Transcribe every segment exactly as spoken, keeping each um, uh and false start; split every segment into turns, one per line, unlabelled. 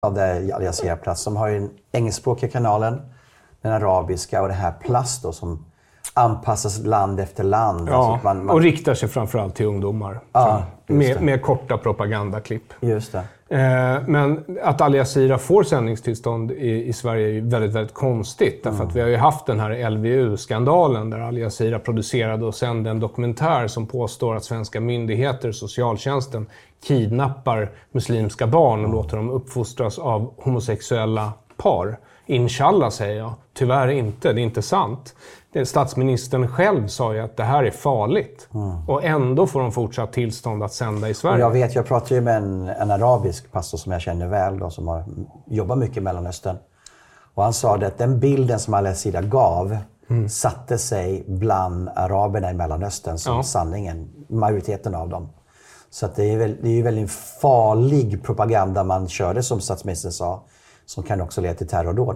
av det Al Jazeera Plus, som har ju den engelskspråkiga kanalen, den arabiska och det här Plus då, som anpassas land efter land.
Ja,
alltså man, man...
och riktar sig framförallt till ungdomar.
Ja,
med, med korta propagandaklipp.
Just det.
Eh, men att Al Jazeera får sändningstillstånd i, i Sverige är ju väldigt, väldigt konstigt. Därför mm. att vi har ju haft den här L V U-skandalen där Al Jazeera producerade och sände en dokumentär som påstår att svenska myndigheter, socialtjänsten, kidnappar muslimska barn och mm. låter dem uppfostras av homosexuella par. Inshallah, säger jag. Tyvärr inte, det är inte sant. Statsministern själv sa ju att det här är farligt. Mm. Och ändå får de fortsatt tillstånd att sända i Sverige.
Och jag vet, jag pratade ju med en, en arabisk pastor som jag känner väl då, som har jobbat mycket i Mellanöstern. Och han sa att den bilden som Al Jazeera gav mm. satte sig bland araberna i Mellanöstern som ja. sanningen, majoriteten av dem. Så att det är väl, det är ju väldigt farlig propaganda man körde, som statsministern sa, som kan också leda till terrordåd.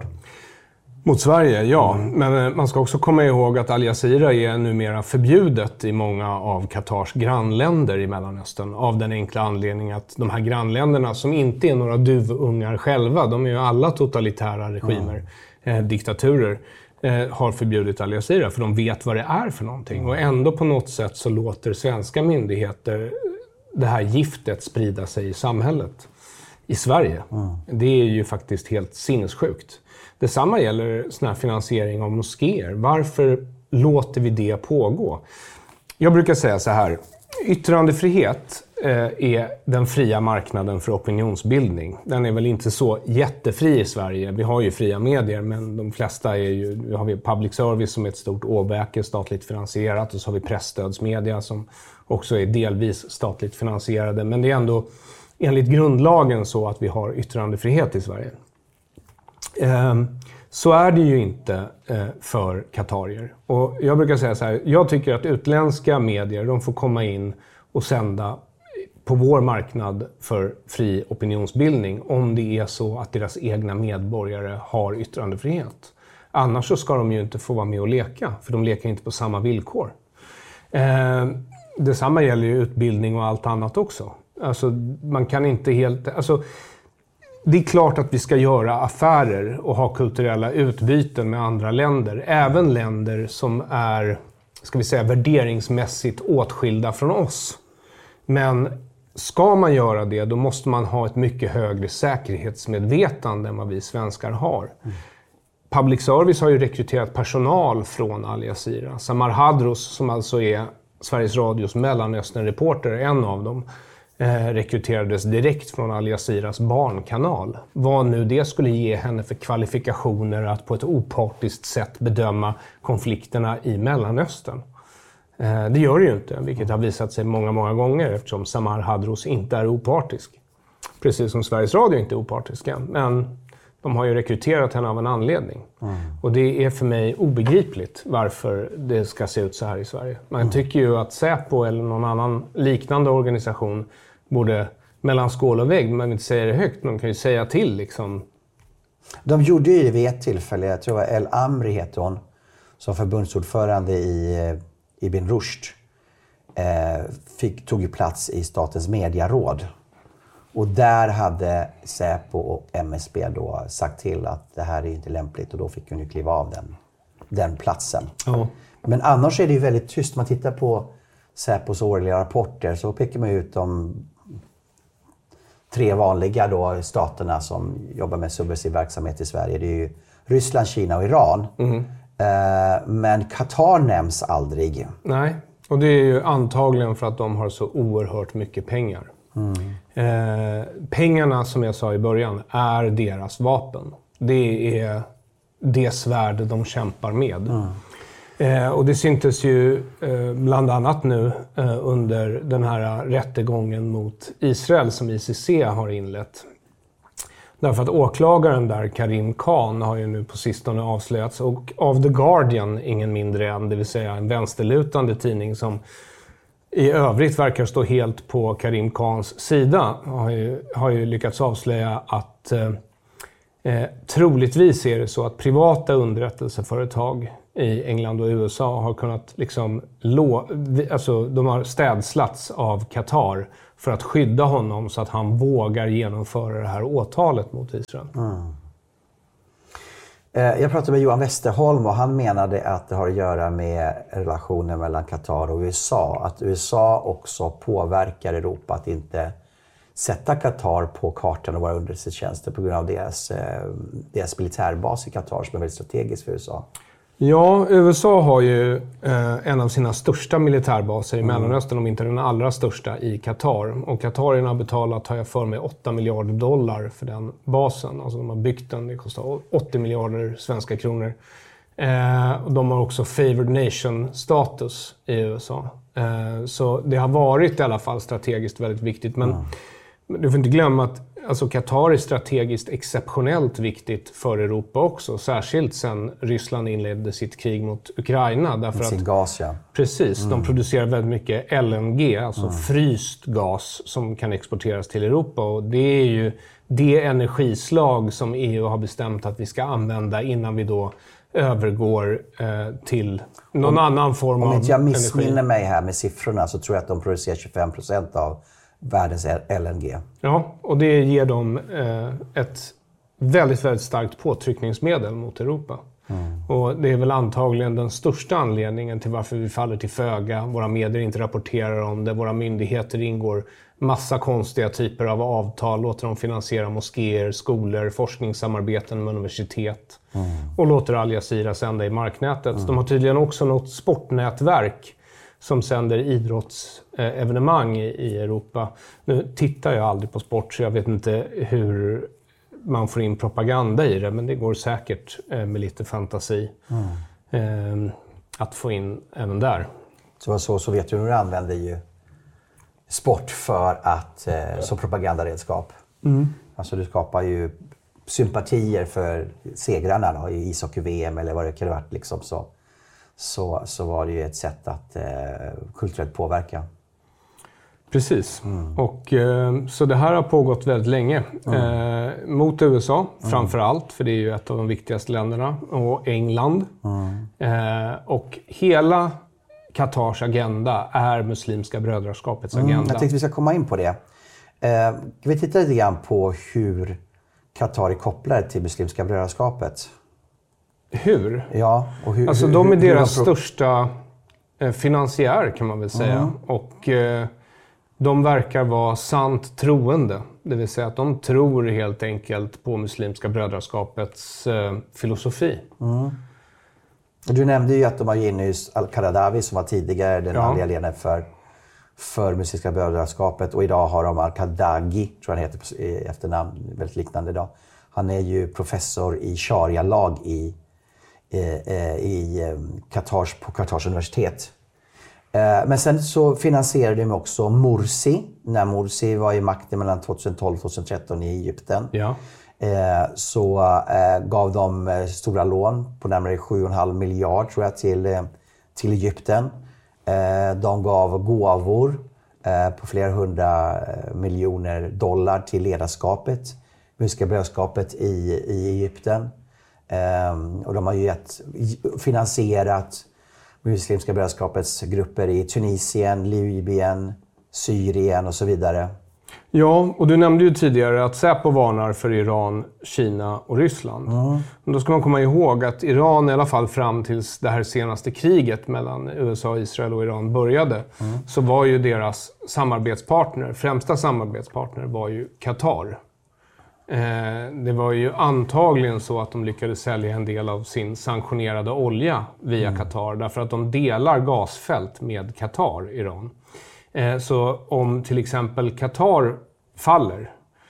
Mot Sverige, ja. Mm. Men man ska också komma ihåg att Al Jazeera är numera förbjudet i många av Katars grannländer i Mellanöstern. Av den enkla anledningen att de här grannländerna, som inte är några duvungar själva, de är ju alla totalitära regimer, mm. eh, diktaturer, eh, har förbjudit Al Jazeera för de vet vad det är för någonting. Mm. Och ändå på något sätt så låter svenska myndigheter det här giftet sprida sig i samhället. I Sverige. Mm. Det är ju faktiskt helt sinnessjukt. Detsamma gäller sån här finansiering av moskéer. Varför låter vi det pågå? Jag brukar säga så här. Yttrandefrihet eh, är den fria marknaden för opinionsbildning. Den är väl inte så jättefri i Sverige. Vi har ju fria medier, men de flesta är ju... Vi har vi public service som är ett stort åbäke, statligt finansierat. Och så har vi pressstödsmedia som också är delvis statligt finansierade. Men det är ändå enligt grundlagen så att vi har yttrandefrihet i Sverige. Så är det ju inte för katarier. Och jag brukar säga så här, jag tycker att utländska medier, de får komma in och sända på vår marknad för fri opinionsbildning om det är så att deras egna medborgare har yttrandefrihet. Annars så ska de ju inte få vara med och leka, för de leker inte på samma villkor. Detsamma gäller ju utbildning och allt annat också. Alltså man kan inte helt... Alltså, det är klart att vi ska göra affärer och ha kulturella utbyten med andra länder. Även länder som är, ska vi säga, värderingsmässigt åtskilda från oss. Men ska man göra det, då måste man ha ett mycket högre säkerhetsmedvetande än vad vi svenskar har. Mm. Public service har ju rekryterat personal från Al Jazeera. Samar Hadros, som alltså är Sveriges Radios Mellanöstern-reporter, en av dem, Eh, rekryterades direkt från Al Jazeeras barnkanal. Vad nu det skulle ge henne för kvalifikationer att på ett opartiskt sätt bedöma konflikterna i Mellanöstern. Eh, det gör det ju inte, vilket har visat sig många, många gånger eftersom Samar Hadros inte är opartisk. Precis som Sveriges Radio inte är opartiska, men de har ju rekryterat henne av en anledning. Mm. Och det är för mig obegripligt varför det ska se ut så här i Sverige. Man mm. tycker ju att Säpo eller någon annan liknande organisation borde mellan skål och vägg, man vill inte säga det högt, man kan ju säga till liksom.
De gjorde ju det vid ett tillfälle, jag tror El Amri heter hon, som förbundsordförande i Ibn Rushd, eh, fick, tog ju plats i statens medieråd. Och där hade Säpo och M S B då sagt till att det här är inte lämpligt, och då fick hon ju kliva av den, den platsen. Oh. Men annars är det ju väldigt tyst. Man tittar på Säpos årliga rapporter så pekar man ut de tre vanliga då staterna som jobbar med subversiv verksamhet i Sverige. Det är ju Ryssland, Kina och Iran. Mm. Eh, men Qatar nämns aldrig.
Nej, och det är ju antagligen för att de har så oerhört mycket pengar. Mm. Eh, pengarna, som jag sa i början, är deras vapen. Det är det svärd de kämpar med. Mm. Eh, och det syntes ju eh, bland annat nu eh, under den här rättegången mot Israel som I C C har inlett. Därför att åklagaren där, Karim Khan, har ju nu på sistone avslöjats, och av The Guardian, ingen mindre än, det vill säga en vänsterlutande tidning som i övrigt verkar stå helt på Karim Khans sida, har ju, har ju lyckats avslöja att eh, troligtvis är det så att privata underrättelseföretag i England och U S A har kunnat liksom... Lå, alltså, de har städslats av Qatar för att skydda honom så att han vågar genomföra det här åtalet mot Israel.
Mm. Jag pratade med Johan Westerholm och han menade att det har att göra med relationen mellan Qatar och U S A. Att U S A också påverkar Europa att inte sätta Qatar på kartan och vara underrättelsetjänster på grund av deras, deras militärbas i Qatar som är väldigt strategisk för U S A.
Ja, U S A har ju eh, en av sina största militärbaser i mm. Mellanöstern, om inte den allra största, i Qatar. Och Qatarierna har betalat, har jag för mig, åtta miljarder dollar för den basen. Alltså de har byggt den, det kostar åttio miljarder svenska kronor. Eh, och de har också favored nation-status i U S A. Eh, så det har varit i alla fall strategiskt väldigt viktigt. Men mm. du får inte glömma att alltså Qatar är strategiskt exceptionellt viktigt för Europa också. Särskilt sen Ryssland inledde sitt krig mot Ukraina. Därför
sin
att,
gas, ja.
Precis,
mm.
de producerar väldigt mycket L N G, alltså mm. fryst gas som kan exporteras till Europa. Och det är ju det energislag som E U har bestämt att vi ska använda innan vi då övergår eh, till någon om, annan form av energi. Om inte
jag missminner mig här med siffrorna så tror jag att de producerar tjugofem procent av världens L N G.
Ja, och det ger dem eh, ett väldigt, väldigt starkt påtryckningsmedel mot Europa. Mm. Och det är väl antagligen den största anledningen till varför vi faller till föga. Våra medier inte rapporterar om det. Våra myndigheter ingår massa konstiga typer av avtal. Låter dem finansiera moskéer, skolor, forskningssamarbeten med universitet. Mm. Och låter Al Jazeera sända i marknätet. Mm. De har tydligen också något sportnätverk som sänder idrottsevenemang i Europa. Nu tittar jag aldrig på sport så jag vet inte hur man får in propaganda i det. Men det går säkert med lite fantasi mm. att få in även där.
Så, så Sovjetunionen använder ju sport för att, som propagandaredskap. Mm. Alltså du skapar ju sympatier för segrarna då, i ishockey-V M eller vad det kan ha varit liksom så. Så, så var det ju ett sätt att eh, kulturellt påverka.
Precis. Mm. Och, eh, så det här har pågått väldigt länge. Mm. Eh, mot U S A mm. framför allt, för det är ju ett av de viktigaste länderna. Och England. Mm. Eh, och hela Qatars agenda är Muslimska brödraskapets agenda. Mm,
jag tänkte vi ska komma in på det. Eh, vi tittar lite grann på hur Qatar är kopplade till Muslimska brödraskapet.
Hur?
Ja, och hur,
alltså
hur,
de är
hur,
deras
hur de...
största eh, finansiär kan man väl säga. Mm. Och eh, de verkar vara sant troende. Det vill säga att de tror helt enkelt på Muslimska brödraskapets eh, filosofi.
Mm. Du nämnde ju att de har Yunus al-Qaradawi som var tidigare den
ja.
andra ledaren för, för Muslimska brödraskapet. Och idag har de al-Qadagi, tror jag han heter i efternamn, väldigt liknande idag. Han är ju professor i sharia-lag i i Qatars, på Qatars universitet. Men sen så finansierade de också Morsi, när Morsi var i makten mellan tjugohundratolv och tjugotretton i Egypten.
Ja.
Så gav de stora lån på närmare sju komma fem miljard tror jag till, till Egypten. De gav gåvor på flera hundra miljoner dollar till ledarskapet, Muslimska brödraskapet i, i Egypten. Um, och de har ju gett, finansierat Muslimska brödraskapets grupper i Tunisien, Libyen, Syrien och så vidare.
Ja, och du nämnde ju tidigare att Säpo varnar för Iran, Kina och Ryssland. Mm. Men då ska man komma ihåg att Iran, i alla fall fram tills det här senaste kriget mellan U S A, Israel och Iran började, mm. så var ju deras samarbetspartner, främsta samarbetspartner var ju Qatar. Det var ju antagligen så att de lyckades sälja en del av sin sanktionerade olja via mm. Qatar. Därför att de delar gasfält med Qatar, Iran. Så om till exempel Qatar faller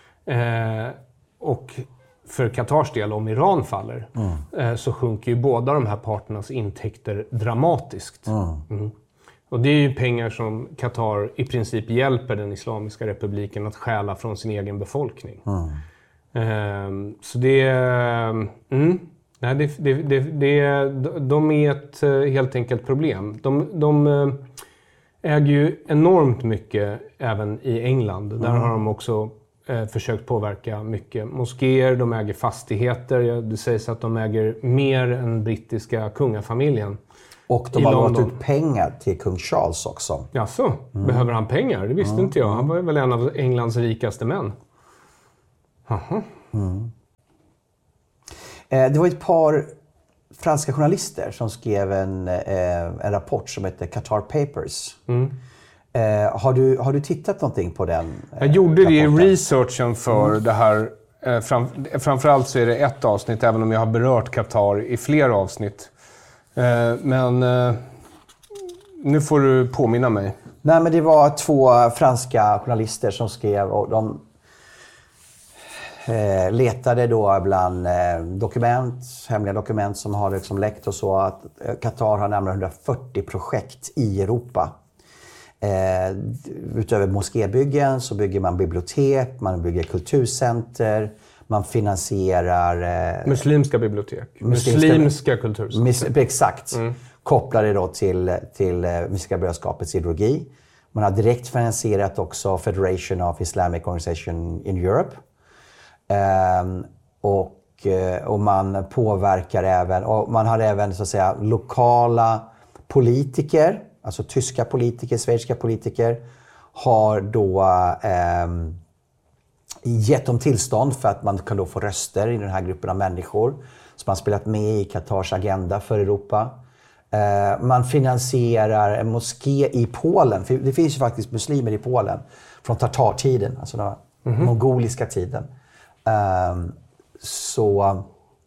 och för Qatars del om Iran faller mm. så sjunker ju båda de här parternas intäkter dramatiskt. Mm. Mm. Och det är ju pengar som Qatar i princip hjälper den Islamiska republiken att stjäla från sin egen befolkning. Mm. Um, så det är, mm, nej, det, det, det, det, de är ett helt enkelt problem. De, de äger ju enormt mycket även i England. Mm. Där har de också eh, försökt påverka mycket. Moskéer, de äger fastigheter. Det sägs att de äger mer än brittiska kungafamiljen.
Och de har låtit ut pengar till kung Charles också.
Jaså, mm. behöver han pengar? Det visste mm. inte jag. Han var väl en av Englands rikaste män. Aha. Mm.
Eh, det var ett par franska journalister som skrev en, eh, en rapport som heter Qatar Papers. Mm. Eh, har, du, har du tittat någonting på den?
Eh, jag gjorde det i researchen för mm. det här. Eh, fram, framförallt så är det ett avsnitt, även om jag har berört Qatar i fler avsnitt. Eh, men eh, nu får du påminna mig.
Nej, men det var två franska journalister som skrev, och de eh, letade då bland eh, dokument, hemliga dokument som har liksom läckt och så, att eh, Qatar har närmare hundrafyrtio projekt i Europa. Eh, utöver moskébyggen så bygger man bibliotek, man bygger kulturcenter, man finansierar... Eh,
muslimska bibliotek. Muslimska, muslimska kulturcenter.
Mis, exakt. Mm. Kopplade då till, till eh, Muslimska brödraskapets ideologi. Man har direkt finansierat också Federation of Islamic Organization in Europe. Eh, och, och man påverkar även... Och man har även så att säga lokala politiker, alltså tyska politiker, schweiziska politiker, har då eh, gett dem tillstånd för att man kan då få röster i den här gruppen av människor som har spelat med i Qatars agenda för Europa. Eh, man finansierar en moské i Polen, för det finns ju faktiskt muslimer i Polen från tatartiden, alltså den mm-hmm. mongoliska tiden. Eh, så...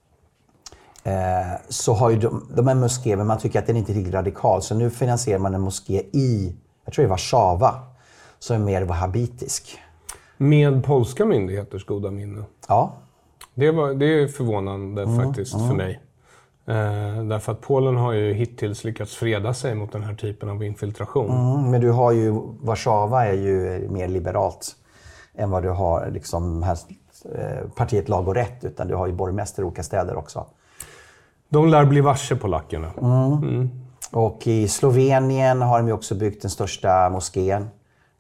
Eh, så har ju de, de här moské, men man tycker att den inte är riktigt radikal. Så nu finansierar man en moské i, jag tror det är Warszawa, som är mer wahhabitisk.
Med polska myndigheters goda minne.
Ja.
Det, var, det är förvånande mm, faktiskt mm. för mig. Eh, därför att Polen har ju hittills lyckats freda sig mot den här typen av infiltration.
Mm, men du har ju, Warszawa är ju mer liberalt än vad du har liksom här, eh, partiet Lag och Rätt, utan du har ju borgmästare i olika städer också.
De lär bli varse polackerna.
Mm. Mm. Och i Slovenien har de ju också byggt den största moskén.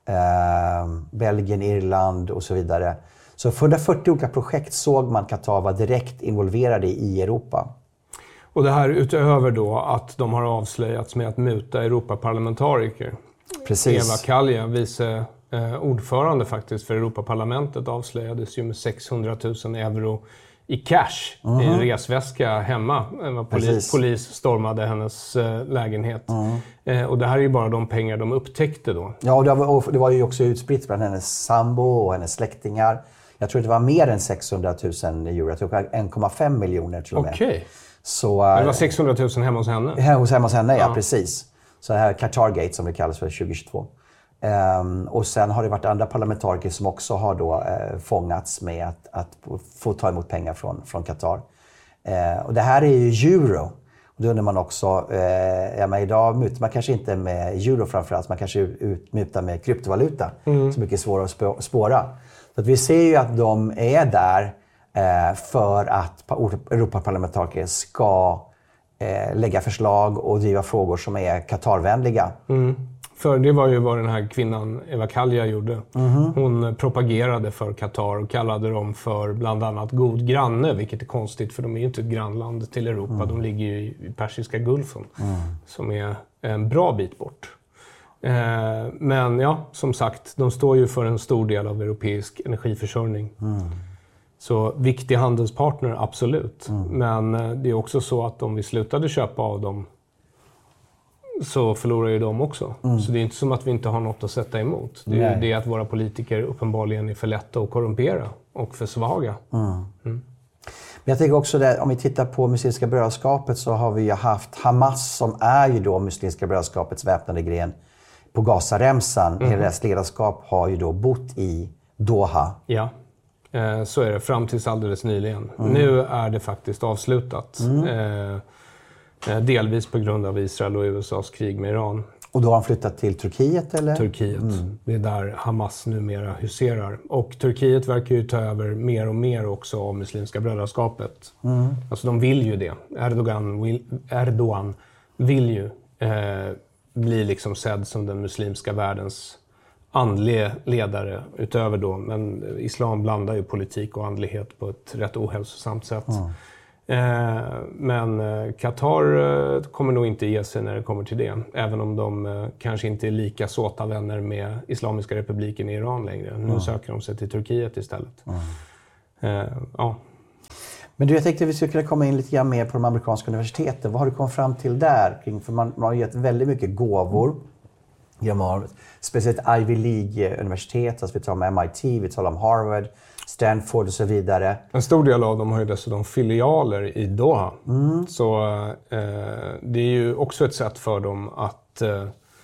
Eh, Belgien, Irland och så vidare. Så för hundrafyrtio olika projekt såg man Qatar vara direkt involverade i Europa.
Och det här utöver då att de har avslöjats med att muta Europaparlamentariker.
Precis.
Eva Kalja, vice eh, ordförande faktiskt för Europaparlamentet, avslöjades ju med sexhundratusen euro i cash mm. i en resväska hemma. Polis, polis stormade hennes eh, lägenhet. Mm. Eh, och det här är ju bara de pengar de upptäckte då.
Ja, och det var, och det var ju också utspritt bland hennes sambo och hennes släktingar. Jag tror det var mer än sexhundratusen euro. Jag tror det var en komma fem miljoner till och med.
Okej. Okay.
Så,
det var sexhundratusen hemma hos henne?
Hemma hos, hemma hos henne, ja, ja precis. Så det här Qatargate som det kallas för tjugohundratjugotvå. Um, och sen har det varit andra parlamentariker som också har då uh, fångats med att, att få ta emot pengar från, från Qatar. Uh, och det här är ju euro. Och då undrar man också, uh, ja, men idag mutar man kanske inte med euro framförallt, man kanske ut, mutar med kryptovaluta. Mm. Så mycket svårare att spå, spåra. Så att vi ser ju att de är där uh, för att Europaparlamentariker ska uh, lägga förslag och driva frågor som är Qatarvänliga.
Mm. För det var ju vad den här kvinnan Eva Kalja gjorde. Mm-hmm. Hon propagerade för Qatar och kallade dem för bland annat god granne, vilket är konstigt för de är ju inte ett grannland till Europa. Mm. De ligger ju i Persiska gulfen mm. som är en bra bit bort. Eh, men ja, som sagt, de står ju för en stor del av europeisk energiförsörjning. Mm. Så viktig handelspartner, absolut. Mm. Men det är också så att om vi slutade köpa av dem så förlorar ju de också. Mm. Så det är inte som att vi inte har något att sätta emot. Det är ju det att våra politiker uppenbarligen är för lätta att korrumpera och för svaga. Mm. Mm.
Men jag tänker också att om vi tittar på Muslimska brödraskapet så har vi ju haft Hamas som är ju då Muslimska brödraskapets väpnade gren på Gazaremsan. Mm. Hela deras ledarskap har ju då bott i Doha.
Ja, eh, så är det fram tills alldeles nyligen. Mm. Nu är det faktiskt avslutat. Mm. Eh, Delvis på grund av Israel och U S A:s krig med Iran.
Och då har han flyttat till Turkiet eller?
Turkiet. Mm. Det är där Hamas numera huserar. Och Turkiet verkar ju ta över mer och mer också av Muslimska brödraskapet. Mm. Alltså de vill ju det. Erdogan vill, Erdogan vill ju eh, bli liksom sedd som den muslimska världens andlig ledare utöver då. Men islam blandar ju politik och andlighet på ett rätt ohälsosamt sätt. Mm. Eh, men Qatar eh, kommer nog inte ge sig när det kommer till det. Även om de eh, kanske inte är lika såta vänner med Islamiska republiken i Iran längre. Nu mm. söker de sig till Turkiet istället. Mm. Eh, ja.
Men du, jag tänkte att vi skulle kunna komma in lite grann mer på de amerikanska universiteten. Vad har du kommit fram till där? För man, man har gett väldigt mycket gåvor. Mm. Speciellt Ivy League-universitet, alltså vi talar om M I T, vi talar om Harvard, Stanford och så vidare.
En stor del av dem har ju dessutom filialer i Doha. Mm. Så eh, det är ju också ett sätt för dem att eh,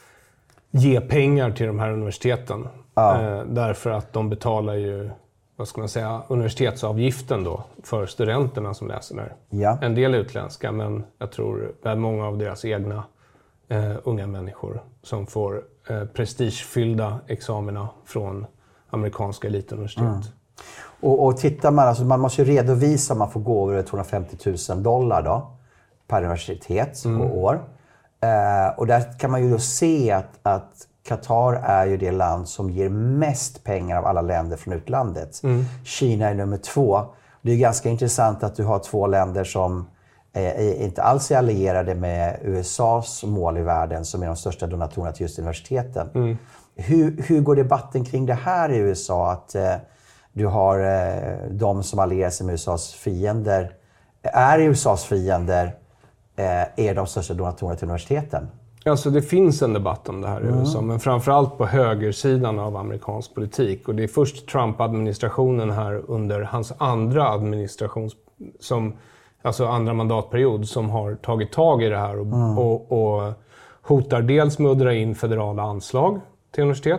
ge pengar till de här universiteten. Ja. Eh, därför att de betalar ju, vad ska man säga, universitetsavgiften då för studenterna som läser där.
Ja.
En del utländska, men jag tror det är många av deras egna eh, unga människor som får eh, prestigefyllda examina från amerikanska elituniversitet. Mm.
Och, och tittar man, alltså man måste ju redovisa om man får gåvor över tvåhundrafemtio tusen dollar då, per universitet mm. och år. Eh, och där kan man ju då se att, att Qatar är ju det land som ger mest pengar av alla länder från utlandet. Mm. Kina är nummer två. Det är ganska intressant att du har två länder som eh, inte alls är allierade med U S A:s mål i världen, som är de största donatorerna till just universiteten. Mm. Hur, hur går debatten kring det här i U S A? Att eh, du har eh, de som allierar sig med U S A:s fiender, är U S A:s fiender, eh, är de största donatorerna till universiteten?
Alltså det finns en debatt om det här i mm. U S A, men framförallt på högersidan av amerikansk politik. Och det är först Trump-administrationen här under hans andra administration, som, alltså andra mandatperiod, som har tagit tag i det här och, mm. och, och hotar dels med att dra in federala anslag till universitet.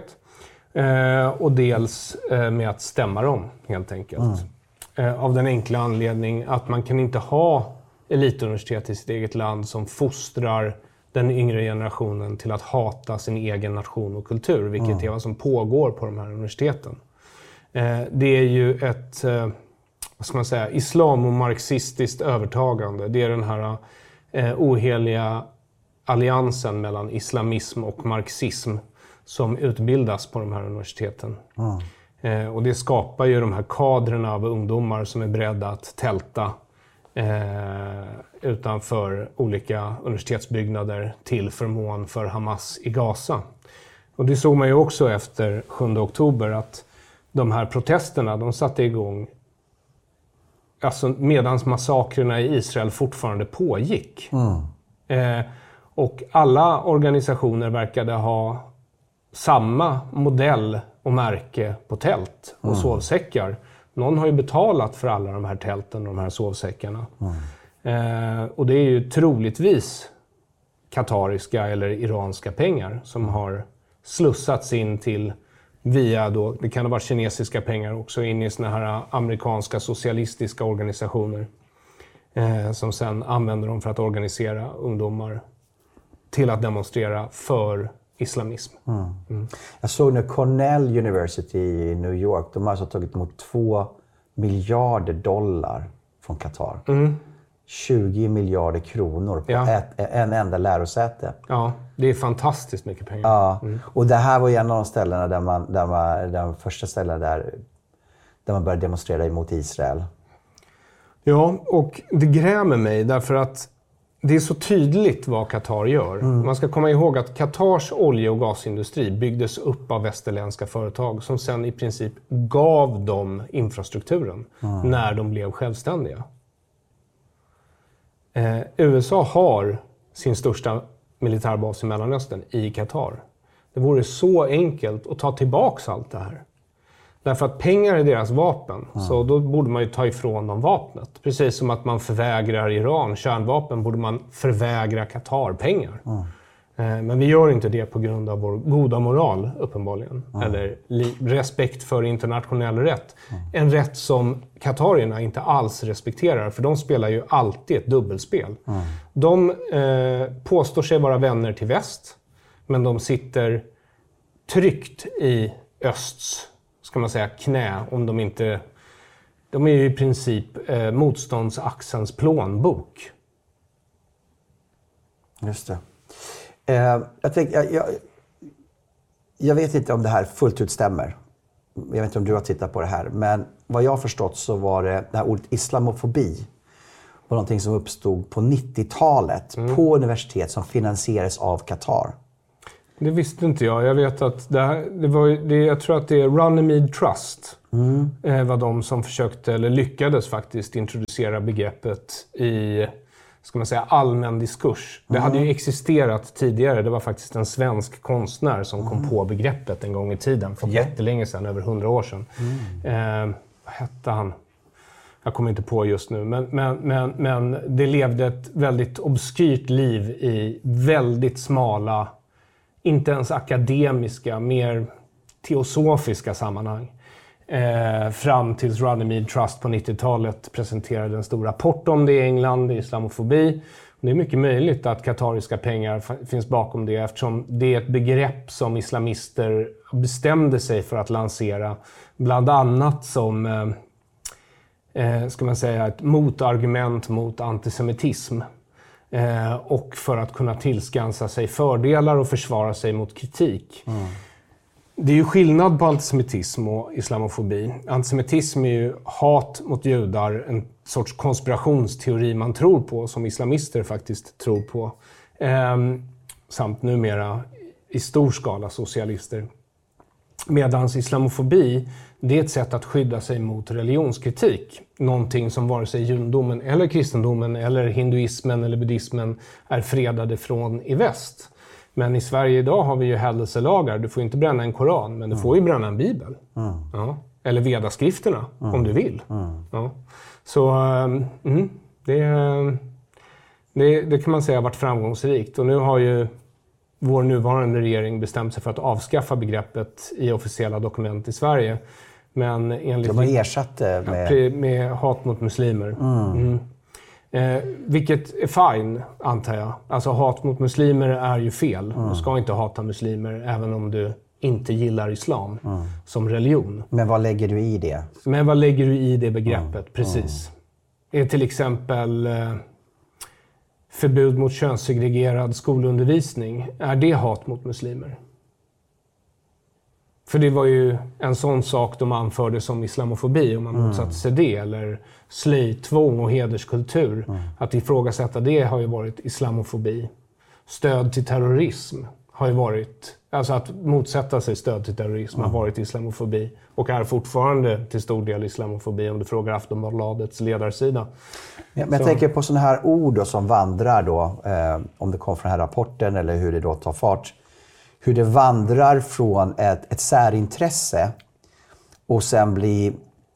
Eh, och dels eh, med att stämma dem, helt enkelt. Mm. Eh, av den enkla anledning att man kan inte ha elituniversitet i sitt eget land som fostrar den yngre generationen till att hata sin egen nation och kultur, vilket mm. är vad som pågår på de här universiteten. Eh, det är ju ett, eh, vad ska man säga, islamomarxistiskt övertagande. Det är den här eh, oheliga alliansen mellan islamism och marxism som utbildas på de här universiteten. Mm. Eh, och det skapar ju de här kadrerna av ungdomar som är beredda att tälta eh, utanför olika universitetsbyggnader till förmån för Hamas i Gaza. Och det såg man ju också efter sjunde oktober, att de här protesterna, de satte igång alltså medans massakrerna i Israel fortfarande pågick. Mm. Eh, och alla organisationer verkade ha samma modell och märke på tält och mm. sovsäckar. Någon har ju betalat för alla de här tälten och de här sovsäckarna. Mm. Eh, och det är ju troligtvis katariska eller iranska pengar som har slussats in till, via då, det kan ha varit kinesiska pengar också, in i såna här amerikanska socialistiska organisationer. Eh, som sen använder dem för att organisera ungdomar till att demonstrera för islamism. Mm.
Mm. Jag såg nu Cornell University i New York, de har alltså tagit emot två miljarder dollar från Qatar. Mm. tjugo miljarder kronor på ja. ett, en enda lärosäte.
Ja, det är fantastiskt mycket pengar.
Ja, mm. och det här var ju en av de ställena där man, där man, de första ställena där, där man började demonstrera emot Israel.
Ja, och det grämer mig därför att det är så tydligt vad Qatar gör. Mm. Man ska komma ihåg att Qatars olje- och gasindustri byggdes upp av västerländska företag som sen i princip gav dem infrastrukturen mm. när de blev självständiga. Eh, U S A har sin största militärbas i Mellanöstern i Qatar. Det vore så enkelt att ta tillbaka allt det här. Därför att pengar är deras vapen, mm. så då borde man ju ta ifrån dem vapnet. Precis som att man förvägrar Iran kärnvapen, borde man förvägra Qatar pengar. Mm. Eh, men vi gör inte det på grund av vår goda moral, uppenbarligen. Mm. Eller li- respekt för internationell rätt. Mm. En rätt som qatarierna inte alls respekterar, för de spelar ju alltid ett dubbelspel. Mm. De eh, påstår sig vara vänner till väst, men de sitter tryggt i östs, ska man säga, knä, om de inte... De är ju i princip eh, motståndsaxelns plånbok.
Just det. Eh, jag, tänk, jag, jag, jag vet inte om det här fullt ut stämmer. Jag vet inte om du har tittat på det här. Men vad jag har förstått så var det, det här ordet islamofobi var någonting som uppstod på nittiotalet mm. på universitet som finansierades av Qatar.
Det visste inte jag. Jag vet att det, här, det var, det, jag tror att det är Runnymede Trust mm. eh, var de som försökte, eller lyckades faktiskt, introducera begreppet i, ska man säga, allmän diskurs. Det mm. hade ju existerat tidigare. Det var faktiskt en svensk konstnär som mm. kom på begreppet en gång i tiden. För yeah. jättelänge sedan, över hundra år sedan. Mm. Eh, vad hette han? Jag kommer inte på just nu. Men, men, men, men det levde ett väldigt obskyrt liv i väldigt smala, inte ens akademiska, mer teosofiska sammanhang. Eh, fram tills Runnymede Trust på nittiotalet presenterade en stor rapport om det i England, islamofobi. Det är mycket möjligt att katariska pengar f- finns bakom det, eftersom det är ett begrepp som islamister bestämde sig för att lansera. Bland annat som eh, eh, ska man säga, ett motargument mot antisemitism. Eh, och för att kunna tillskansa sig fördelar och försvara sig mot kritik. Mm. Det är ju skillnad på antisemitism och islamofobi. Antisemitism är ju hat mot judar, en sorts konspirationsteori man tror på, som islamister faktiskt tror på. Eh, samt numera i stor skala socialister. Medans islamofobi, det är ett sätt att skydda sig mot religionskritik. Någonting som vare sig judendomen eller kristendomen eller hinduismen eller buddhismen är fredade från i väst. Men i Sverige idag har vi ju hädelselagar. Du får inte bränna en koran, men du mm. får ju bränna en bibel. Mm. Ja. Eller vedaskrifterna, mm. om du vill. Mm. Ja. Så mm, det, det, det kan man säga har varit framgångsrikt. Och nu har ju vår nuvarande regering bestämt sig för att avskaffa begreppet i officiella dokument i Sverige. Men enligt,
de har ersatt det med...
Ja, med hat mot muslimer. Mm. Mm. Eh, vilket är fine, antar jag. Alltså hat mot muslimer är ju fel. Mm. Du ska inte hata muslimer även om du inte gillar islam mm. som religion.
Men vad lägger du i det?
Men vad lägger du i det begreppet? Mm. Precis. Mm. Är till exempel eh, förbud mot könssegregerad skolundervisning. Är det hat mot muslimer? För det var ju en sån sak de anförde som islamofobi, om man mm. motsatte sig det. Eller slöjtvång och hederskultur. Mm. Att ifrågasätta det har ju varit islamofobi. Stöd till terrorism har ju varit... Alltså att motsätta sig stöd till terrorism mm. har varit islamofobi. Och är fortfarande till stor del islamofobi om du frågar Aftonbladets ledarsida.
Ja, men jag Så. tänker på sådana här ord då, som vandrar då. Eh, om det kom från den här rapporten eller hur det då tar fart. Hur det vandrar från ett, ett särintresse och sen blir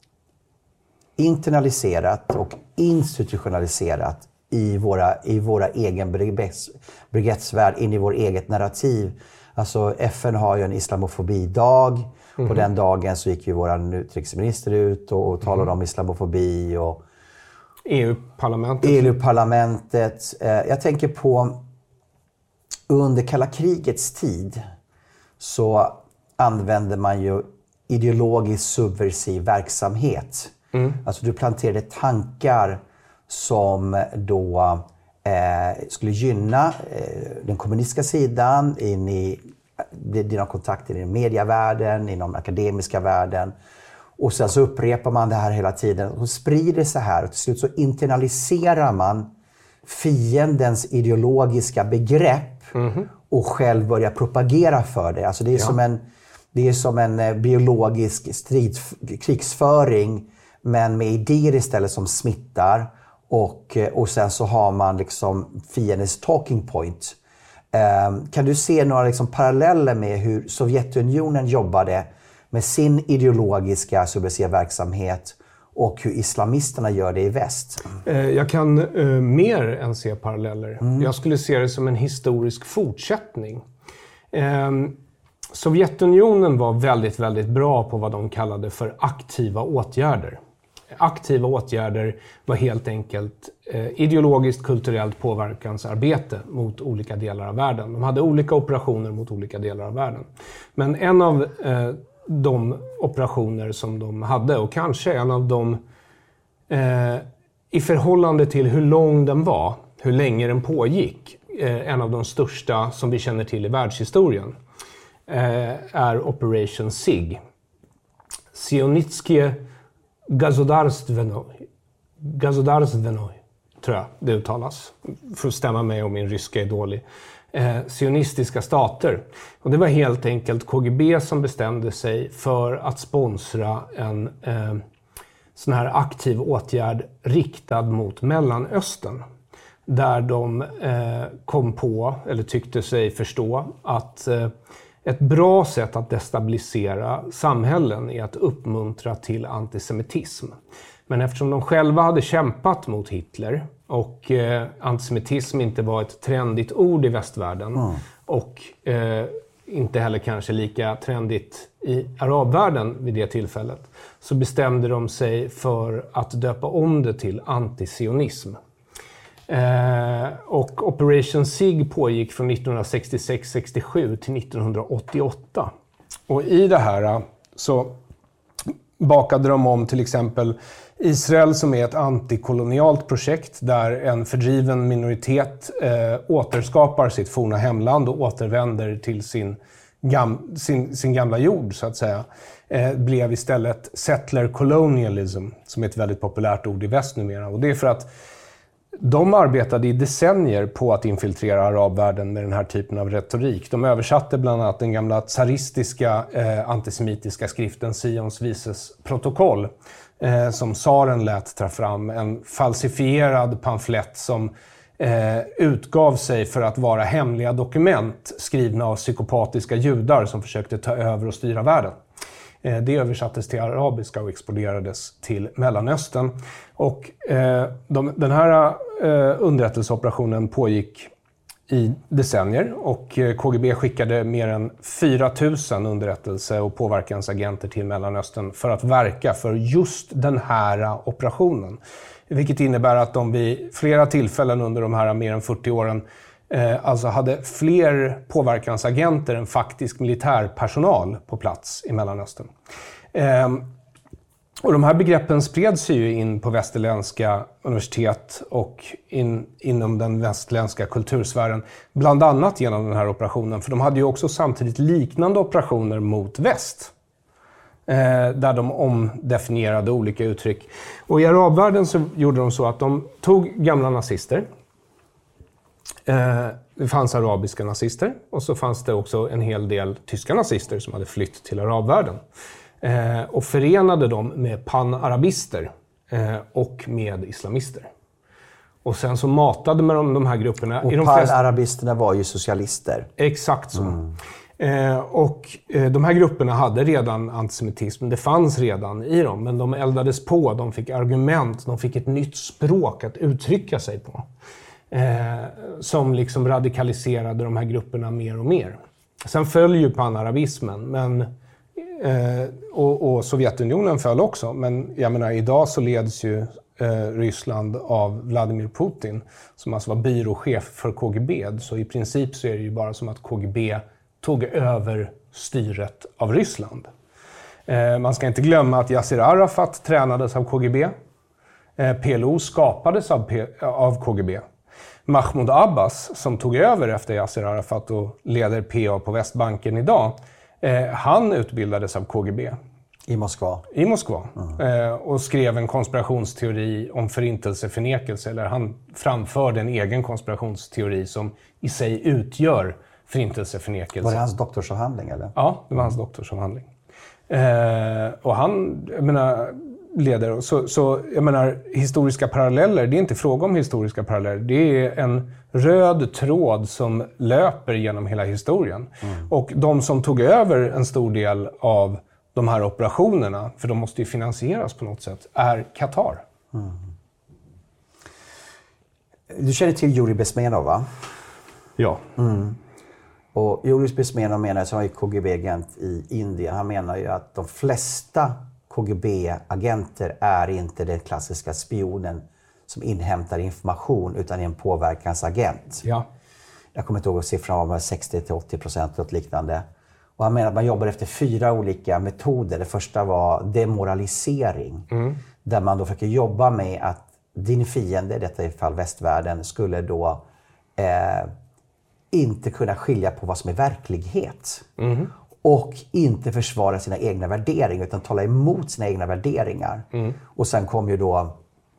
internaliserat och institutionaliserat i våra, i våra egen begreppsvärld, in i vår eget narrativ. Alltså F N har ju en islamofobidag. Mm. På den dagen så gick ju vår utrikesminister ut och, och talade mm. om islamofobi. Och
E U-parlamentet.
E U-parlamentet. Jag tänker på under kalla krigets tid så använde man ju ideologisk subversiv verksamhet. Mm. Alltså du planterade tankar som då eh, skulle gynna eh, den kommunistiska sidan in i dina kontakter i medievärlden, inom akademiska världen. Och sen så upprepar man det här hela tiden och sprider sig här. Och till slut så internaliserar man fiendens ideologiska begrepp mm. och själv börjar propagera för det. Alltså det är ja. som en, det är som en biologisk strids, krigsföring, men med idéer istället som smittar. Och, och sen så har man liksom fiendens talking point. Um, kan du se några liksom paralleller med hur Sovjetunionen jobbade med sin ideologiska subversiva verksamhet och hur islamisterna gör det i väst?
Jag kan uh, mer än se paralleller. Mm. Jag skulle se det som en historisk fortsättning. Um, Sovjetunionen var väldigt, väldigt bra på vad de kallade för aktiva åtgärder. Aktiva åtgärder var helt enkelt eh, ideologiskt, kulturellt påverkansarbete mot olika delar av världen. De hade olika operationer mot olika delar av världen. Men en av eh, de operationer som de hade, och kanske en av de eh, i förhållande till hur lång den var, hur länge den pågick, eh, en av de största som vi känner till i världshistorien. eh, är Operation SIG. Sionitskie Gazodardstvenoj. Gazodardstvenoj, tror jag det uttalas. För att stämma mig om min ryska är dålig. Eh, sionistiska stater. Och det var helt enkelt K G B som bestämde sig för att sponsra en eh, sån här aktiv åtgärd riktad mot Mellanöstern. Där de eh, kom på, eller tyckte sig förstå, att eh, ett bra sätt att destabilisera samhällen är att uppmuntra till antisemitism. Men eftersom de själva hade kämpat mot Hitler och eh, antisemitism inte var ett trendigt ord i västvärlden mm. och eh, inte heller kanske lika trendigt i arabvärlden vid det tillfället, så bestämde de sig för att döpa om det till antisionism. Eh, och Operation SIG pågick från nittonhundrasextiosex sextiosju till nittonhundraåttioåtta. Och i det här så bakade de om till exempel Israel, som är ett antikolonialt projekt där en fördriven minoritet eh, återskapar sitt forna hemland och återvänder till sin, gam, sin, sin gamla jord, så att säga. Eh, blev istället settler colonialism, som är ett väldigt populärt ord i väst numera. Och det är för att de arbetade i decennier på att infiltrera arabvärlden med den här typen av retorik. De översatte bland annat den gamla tsaristiska eh, antisemitiska skriften Sions vises protokoll, eh, som tsaren lät ta fram. En falsifierad pamflett som eh, utgav sig för att vara hemliga dokument skrivna av psykopatiska judar som försökte ta över och styra världen. Det översattes till arabiska och exporterades till Mellanöstern. Och eh, de, den här eh, underrättelseoperationen pågick i decennier och eh, K G B skickade mer än fyra tusen underrättelse- och påverkansagenter till Mellanöstern för att verka för just den här operationen. Vilket innebär att de vid flera tillfällen under de här mer än fyrtio åren Eh, alltså hade fler påverkansagenter än faktisk militärpersonal på plats i Mellanöstern. Eh, och de här begreppen spreds ju in på västerländska universitet och in, inom den västerländska kultursfären. Bland annat genom den här operationen. För de hade ju också samtidigt liknande operationer mot väst. Eh, där de omdefinierade olika uttryck. Och i arabvärlden så gjorde de så att de tog gamla nazister. Det fanns arabiska nazister och så fanns det också en hel del tyska nazister som hade flytt till arabvärlden. Och förenade dem med panarabister och med islamister. Och sen så matade man de, de här grupperna.
Och
i de
panarabisterna var ju socialister.
Exakt så.
Mm.
Eh, och eh, de här grupperna hade redan antisemitism, det fanns redan i dem, men de eldades på, de fick argument, de fick ett nytt språk att uttrycka sig på. Eh, som liksom radikaliserade de här grupperna mer och mer. Sen följer ju panarabismen, men, eh, och, och Sovjetunionen föll också, men jag menar, idag så leds ju eh, Ryssland av Vladimir Putin, som alltså var byråchef för K G B. Så i princip så är det ju bara som att K G B tog över styret av Ryssland. Eh, man ska inte glömma att Yasser Arafat tränades av K G B. Eh, P L O skapades av, P- av K G B. Mahmoud Abbas, som tog över efter Yasser Arafat och leder P A på Västbanken idag, eh, han utbildades av K G B.
I Moskva.
I Moskva. Mm. Eh, och skrev en konspirationsteori om förintelseförnekelse. Eller han framförde en egen konspirationsteori som i sig utgör förintelseförnekelse.
Var det hans doktorsavhandling eller?
Ja, det var hans doktorsavhandling. Eh, och han, jag menar, leder. Så, så jag menar, historiska paralleller, det är inte fråga om historiska paralleller. Det är en röd tråd som löper genom hela historien. Mm. Och de som tog över en stor del av de här operationerna, för de måste ju finansieras på något sätt, är Qatar. Mm.
Du känner till Yuri Bezmenov, va?
Ja.
Mm. Och Yuri Bezmenov menar, som är K G B-agent i Indien, han menar ju att de flesta K G B-agenter är inte den klassiska spionen som inhämtar information, utan är en påverkansagent.
Ja.
Jag kommer inte ihåg siffran, var sextio till åttio procent och liknande. Och han menar att man jobbar efter fyra olika metoder. Det första var demoralisering. Mm. Där man då försöker jobba med att din fiende, i detta fall västvärlden, skulle då eh, inte kunna skilja på vad som är verklighet. Mm. och inte försvara sina egna värderingar utan tala emot sina egna värderingar. Mm. Och sen kom ju då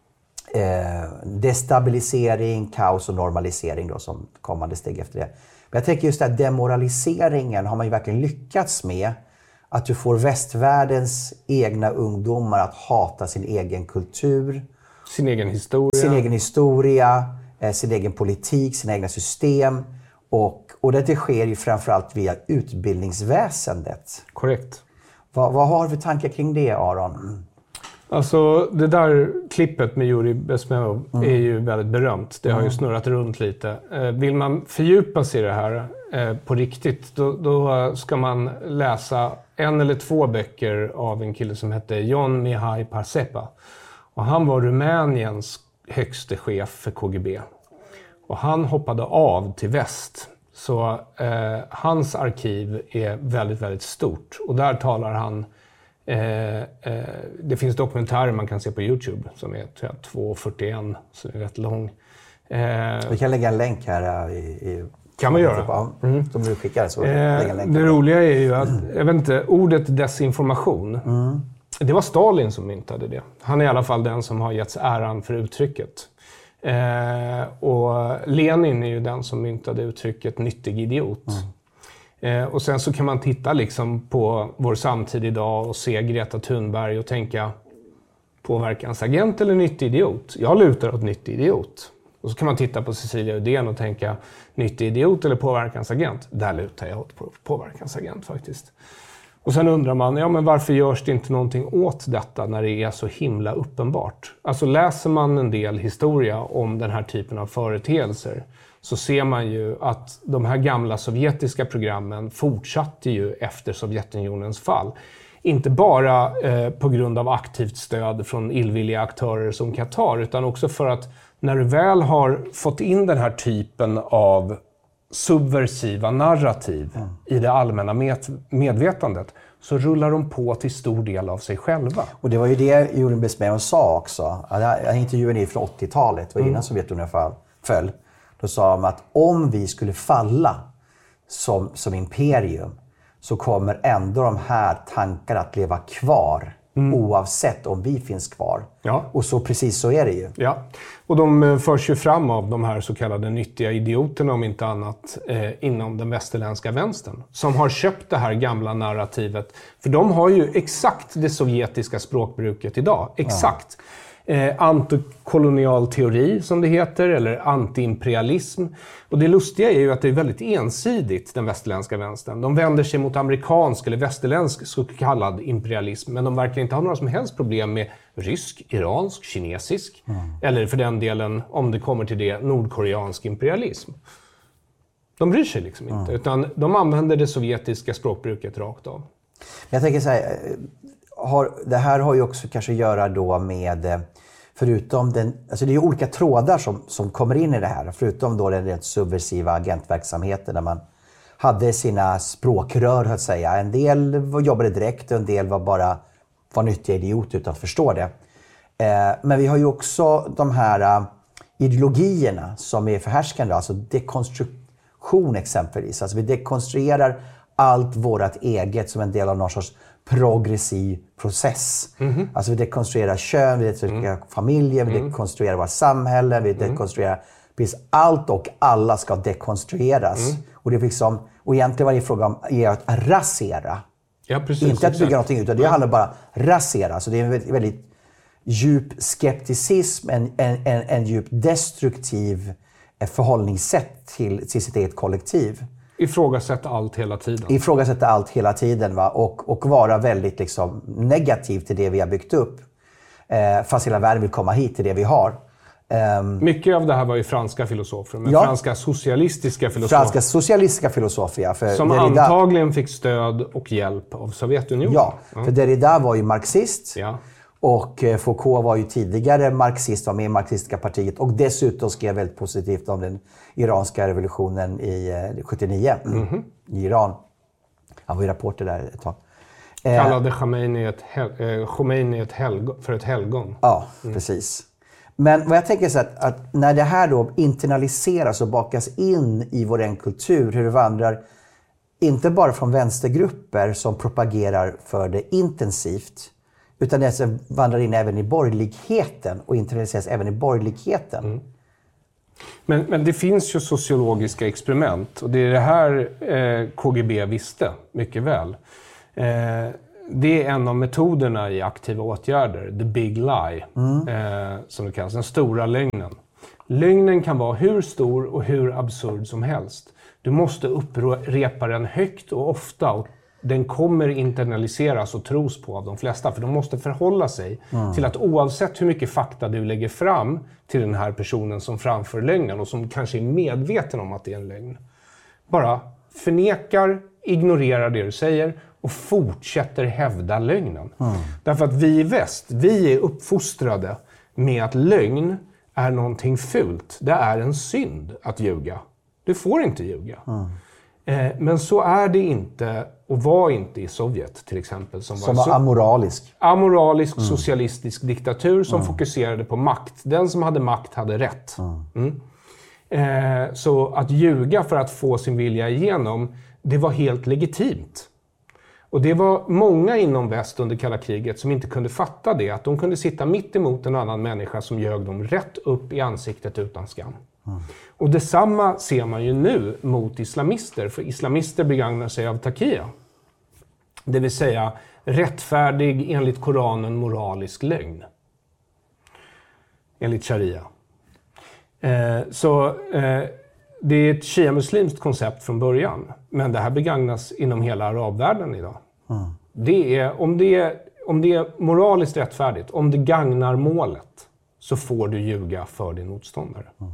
eh, destabilisering, kaos och normalisering då, som kommande steg efter det. Men jag tänker just det här, demoraliseringen har man ju verkligen lyckats med. Att du får västvärldens egna ungdomar att hata sin egen kultur.
Sin egen historia.
Sin egen historia, eh, sin egen politik, sina egna system. Och, och det sker ju framförallt via utbildningsväsendet.
Korrekt.
Vad, vad har du för tankar kring det, Aron?
Alltså det där klippet med Yuri Bezmenov mm. är ju väldigt berömt. Det har mm. ju snurrat runt lite. Eh, vill man fördjupa sig i det här eh, på riktigt, då, då ska man läsa en eller två böcker av en kille som hette Jon Mihai Parseppa. Och han var Rumäniens högste chef för K G B. Och han hoppade av till väst. Så eh, hans arkiv är väldigt, väldigt stort. Och där talar han... Eh, eh, det finns dokumentärer man kan se på YouTube som är två fyrtioett, så är rätt lång.
Eh, Vi kan lägga en länk här i... i
kan man göra.
Mm. Som du skickar så
eh, lägga en länk. Det roliga är ju att, jag vet inte, ordet desinformation, mm. det var Stalin som myntade det. Han är i alla fall den som har getts äran för uttrycket. Eh, och Lenin är ju den som myntade uttrycket nyttig idiot. Mm. Eh, och sen så kan man titta liksom på vår samtid idag och se Greta Thunberg och tänka påverkansagent eller nyttig idiot. Jag lutar åt nyttig idiot. Och så kan man titta på Cecilia Uddén och tänka nyttig idiot eller påverkansagent. Där lutar jag åt påverkansagent faktiskt. Och sen undrar man, ja men varför görs det inte någonting åt detta när det är så himla uppenbart? Alltså läser man en del historia om den här typen av företeelser så ser man ju att de här gamla sovjetiska programmen fortsatte ju efter Sovjetunionens fall. Inte bara eh, på grund av aktivt stöd från illvilliga aktörer som Qatar, utan också för att när du väl har fått in den här typen av subversiva narrativ mm. i det allmänna med- medvetandet så rullar de på till stor del av sig själva.
Och det var ju det Yuri Bezmenov sa också. Jag intervjuade ni från åttiotalet, det var innan mm. Sovjetunionen föll. Då sa de att om vi skulle falla som, som imperium så kommer ändå de här tankarna att leva kvar. Mm. Oavsett om vi finns kvar. Ja. Och så precis så är det ju.
Ja, och de förs ju fram av de här så kallade nyttiga idioterna om inte annat eh, inom den västerländska vänstern. Som har köpt det här gamla narrativet. För de har ju exakt det sovjetiska språkbruket idag. Exakt. Ja. Eh, antikolonial teori som det heter, eller antiimperialism. Och det lustiga är ju att det är väldigt ensidigt, den västerländska vänstern. De vänder sig mot amerikansk eller västerländsk så kallad imperialism, men de verkar inte ha några som helst problem med rysk, iransk, kinesisk, mm. eller för den delen, om det kommer till det, nordkoreansk imperialism. De bryr sig liksom inte, mm. utan de använder det sovjetiska språkbruket rakt av.
Jag tänker så här, har, det här har ju också kanske att göra då med, förutom den, alltså det är ju olika trådar som, som kommer in i det här, förutom då den rent subversiva agentverksamheten där man hade sina språkrör, så att säga. En del jobbade direkt och en del var bara var nyttiga idioter utan att förstå det. Eh, men vi har ju också de här uh, ideologierna som är förhärskande, alltså dekonstruktion exempelvis. Alltså vi dekonstruerar allt vårat eget som en del av någon sorts progressiv process. Mm-hmm. Alltså vi dekonstruerar kön, vi dekonstruerar mm. familjen, vi mm. dekonstruerar vårt samhälle, vi mm. dekonstruerar precis allt och alla ska dekonstrueras. Mm. Och det är liksom, och egentligen var det fråga om är att rasera.
Ja, precis,
inte att bygga
exakt.
någonting utan det handlar bara om rasera. Så det är en väldigt, väldigt djup skepticism, en, en, en, en djup destruktiv förhållningssätt till, till sitt eget kollektiv.
Ifrågasätta allt hela tiden.
Ifrågasätta allt hela tiden, va? Och, och vara väldigt liksom, negativ till det vi har byggt upp. Eh, fast hela världen vill komma hit till det vi har. Um,
Mycket av det här var ju franska filosofer, men ja, franska socialistiska filosofer.
Franska socialistiska filosofer, ja. För
som Derrida, antagligen fick stöd och hjälp av Sovjetunionen.
Ja, mm. för Derrida var ju marxist.
Ja.
Och Foucault var ju tidigare marxist, var med i marxistiska partiet. Och dessutom skrev väldigt positivt om den iranska revolutionen i sjuttionio mm-hmm. i Iran. Han var ju rapporter där ett tag.
Kallade Khomeini ett hel- Khomeini ett helgon, för ett helgon.
Ja, mm. precis. Men vad jag tänker så att, att när det här då internaliseras och bakas in i vår kultur, hur det vandrar inte bara från vänstergrupper som propagerar för det intensivt, utan det som vandrar in även i borgerligheten och internaliseras även i borgerligheten. Mm.
Men, men det finns ju sociologiska experiment och det är det här eh, K G B visste mycket väl. Eh, det är en av metoderna i aktiva åtgärder, the big lie, mm. eh, som det kallas, den stora lögnen. Lögnen kan vara hur stor och hur absurd som helst. Du måste upprepa den högt och ofta och den kommer internaliseras och tros på av de flesta. För de måste förhålla sig mm. till att oavsett hur mycket fakta du lägger fram till den här personen som framför lögnen och som kanske är medveten om att det är en lögn. Bara förnekar, ignorerar det du säger och fortsätter hävda lögnen. Mm. Därför att vi i väst, vi är uppfostrade med att lögn är någonting fult. Det är en synd att ljuga. Du får inte ljuga. Mm. Eh, men så är det inte och var inte i Sovjet till exempel. Som,
som
var,
var amoralisk.
Amoralisk mm. socialistisk diktatur som mm. fokuserade på makt. Den som hade makt hade rätt. Mm. Mm. Eh, så att ljuga för att få sin vilja igenom, det var helt legitimt. Och det var många inom väst under kalla kriget som inte kunde fatta det. Att de kunde sitta mitt emot en annan människa som ljög dem rätt upp i ansiktet utan skam. Mm. Och detsamma ser man ju nu mot islamister. För islamister begagnar sig av takia. Det vill säga rättfärdig enligt Koranen moralisk lögn. Enligt sharia. Eh, så eh, det är ett shia-muslimskt koncept från början. Men det här begagnas inom hela arabvärlden idag. Mm. Det är, om, det är, om det är moraliskt rättfärdigt, om det gagnar målet, så får du ljuga för din motståndare. Mm.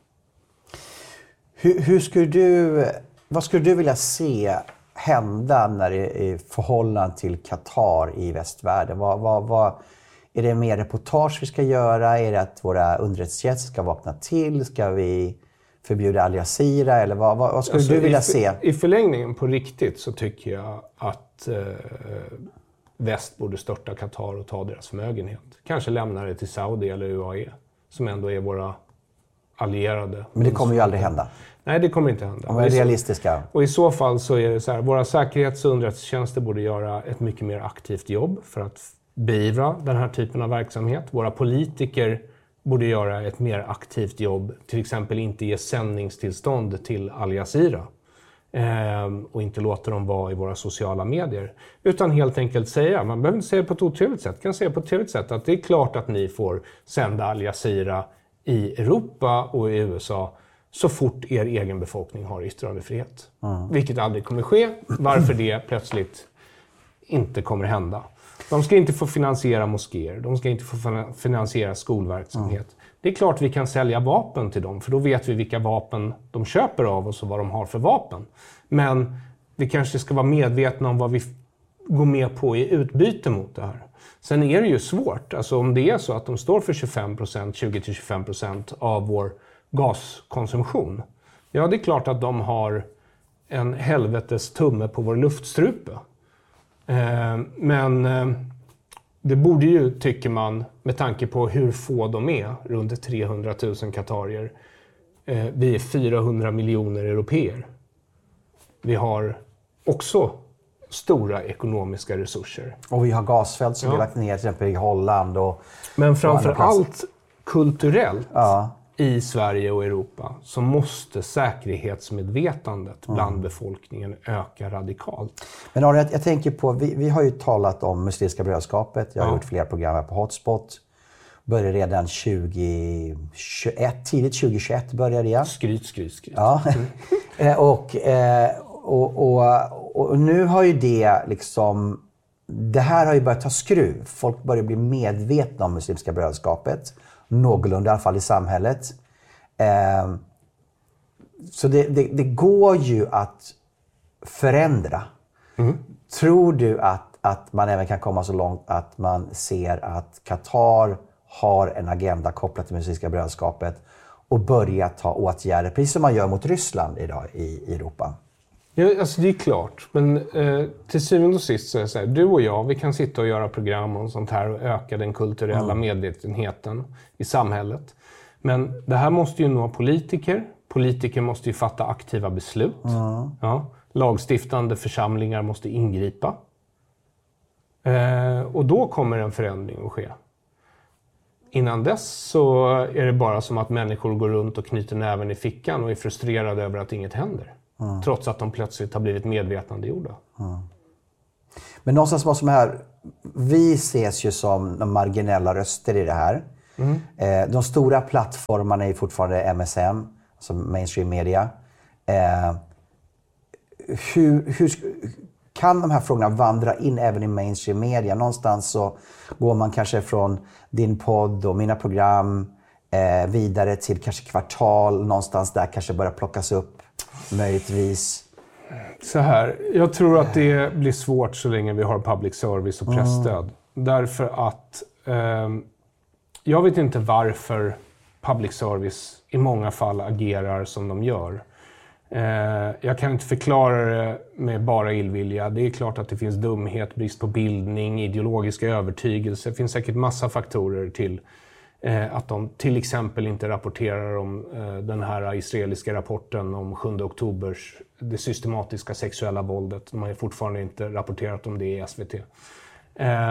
Hur, hur skulle du, vad skulle du vilja se hända när det är i förhållande till Qatar i västvärlden? Vad, vad, vad, är det mer reportage vi ska göra? Är det att våra underrättelsetjänster ska vakna till? Ska vi förbjuda Al Jazeera? Eller vad, vad, vad skulle alltså, du vilja
i,
se?
I förlängningen på riktigt så tycker jag att eh, väst borde störta Qatar och ta deras förmögenhet. Kanske lämna det till Saudi eller U A E som ändå är våra allierade.
Men det kommer ju aldrig hända.
Nej, det kommer inte hända.
De är realistiska.
Och i så fall så är det så här, våra säkerhets- och underrättelsetjänster borde göra ett mycket mer aktivt jobb för att beivra den här typen av verksamhet. Våra politiker borde göra ett mer aktivt jobb, till exempel inte ge sändningstillstånd till Al Jazeera eh, och inte låta dem vara i våra sociala medier. Utan helt enkelt säga, man behöver inte säga på ett otrevligt sätt, kan säga på ett trevligt sätt att det är klart att ni får sända Al Jazeera i Europa och i U S A så fort er egen befolkning har yttrandefrihet. Mm. Vilket aldrig kommer ske, varför det plötsligt inte kommer hända. De ska inte få finansiera moskéer, de ska inte få finansiera skolverksamhet. Mm. Det är klart vi kan sälja vapen till dem, för då vet vi vilka vapen de köper av oss och vad de har för vapen. Men vi kanske ska vara medvetna om vad vi går med på i utbyte mot det här. Sen är det ju svårt, alltså om det är så att de står för tjugofem procent, tjugo till tjugofem procent av vår gaskonsumtion. Ja, det är klart att de har en helvetes tumme på vår luftstrupe. Eh, men eh, det borde ju, tycker man, med tanke på hur få de är, runt trehundratusen katarier. Eh, vi är fyrahundra miljoner europeer. Vi har också stora ekonomiska resurser.
Och vi har gasfält som ja. vi lagt ner till exempel i Holland. Och,
men framför allt kulturellt
ja.
i Sverige och Europa så måste säkerhetsmedvetandet mm. bland befolkningen öka radikalt.
Men Ari, jag, jag tänker på, vi, vi har ju talat om Muslimska brödraskapet. Jag har ja. gjort flera program här på Hotspot. Började redan tjugo tjugoett, tidigt tjugo tjugoett började jag.
Skryt, skryt, skryt.
Ja. Mm. och, och, och, och nu har ju det liksom, det här har ju börjat ta skruv. Folk börjar bli medvetna om Muslimska brödraskapet. Någorlunda i alla fall i samhället. Eh, så det, det, det går ju att förändra. Mm. Tror du att, att man även kan komma så långt att man ser att Qatar har en agenda kopplad till Muslimska brödraskapet och börja ta åtgärder, precis som man gör mot Ryssland idag i, i Europa?
Ja, alltså det är klart, men eh, till syvende och sist så är det så här, du och jag, vi kan sitta och göra program och sånt här och öka den kulturella mm. medvetenheten i samhället. Men det här måste ju nå politiker. Politiker måste ju fatta aktiva beslut. Mm. Ja. lagstiftande församlingar måste ingripa. Eh, och då kommer en förändring att ske. Innan dess så är det bara som att människor går runt och knyter näven i fickan och är frustrerade över att inget händer. Mm. Trots att de plötsligt har blivit medvetandegjorda. Mm.
Men någonstans vad som är, vi ses ju som de marginella röster i det här. Mm. Eh, de stora plattformarna är fortfarande M S M, alltså mainstream media. Eh, hur, hur kan de här frågorna vandra in även i mainstream media? Någonstans så går man kanske från din podd och mina program eh, vidare till kanske Kvartal. Någonstans där kanske börjar plockas upp, möjligtvis.
Så här, jag tror att det blir svårt så länge vi har public service och pressstöd. Mm. Därför att eh, jag vet inte varför public service i många fall agerar som de gör. Eh, jag kan inte förklara det med bara illvilja. Det är klart att det finns dumhet, brist på bildning, ideologiska övertygelse. Det finns säkert massa faktorer till eh, att de till exempel inte rapporterar om eh, den här israeliska rapporten om sjunde oktobers, det systematiska sexuella våldet. De har ju fortfarande inte rapporterat om det i S V T. Eh,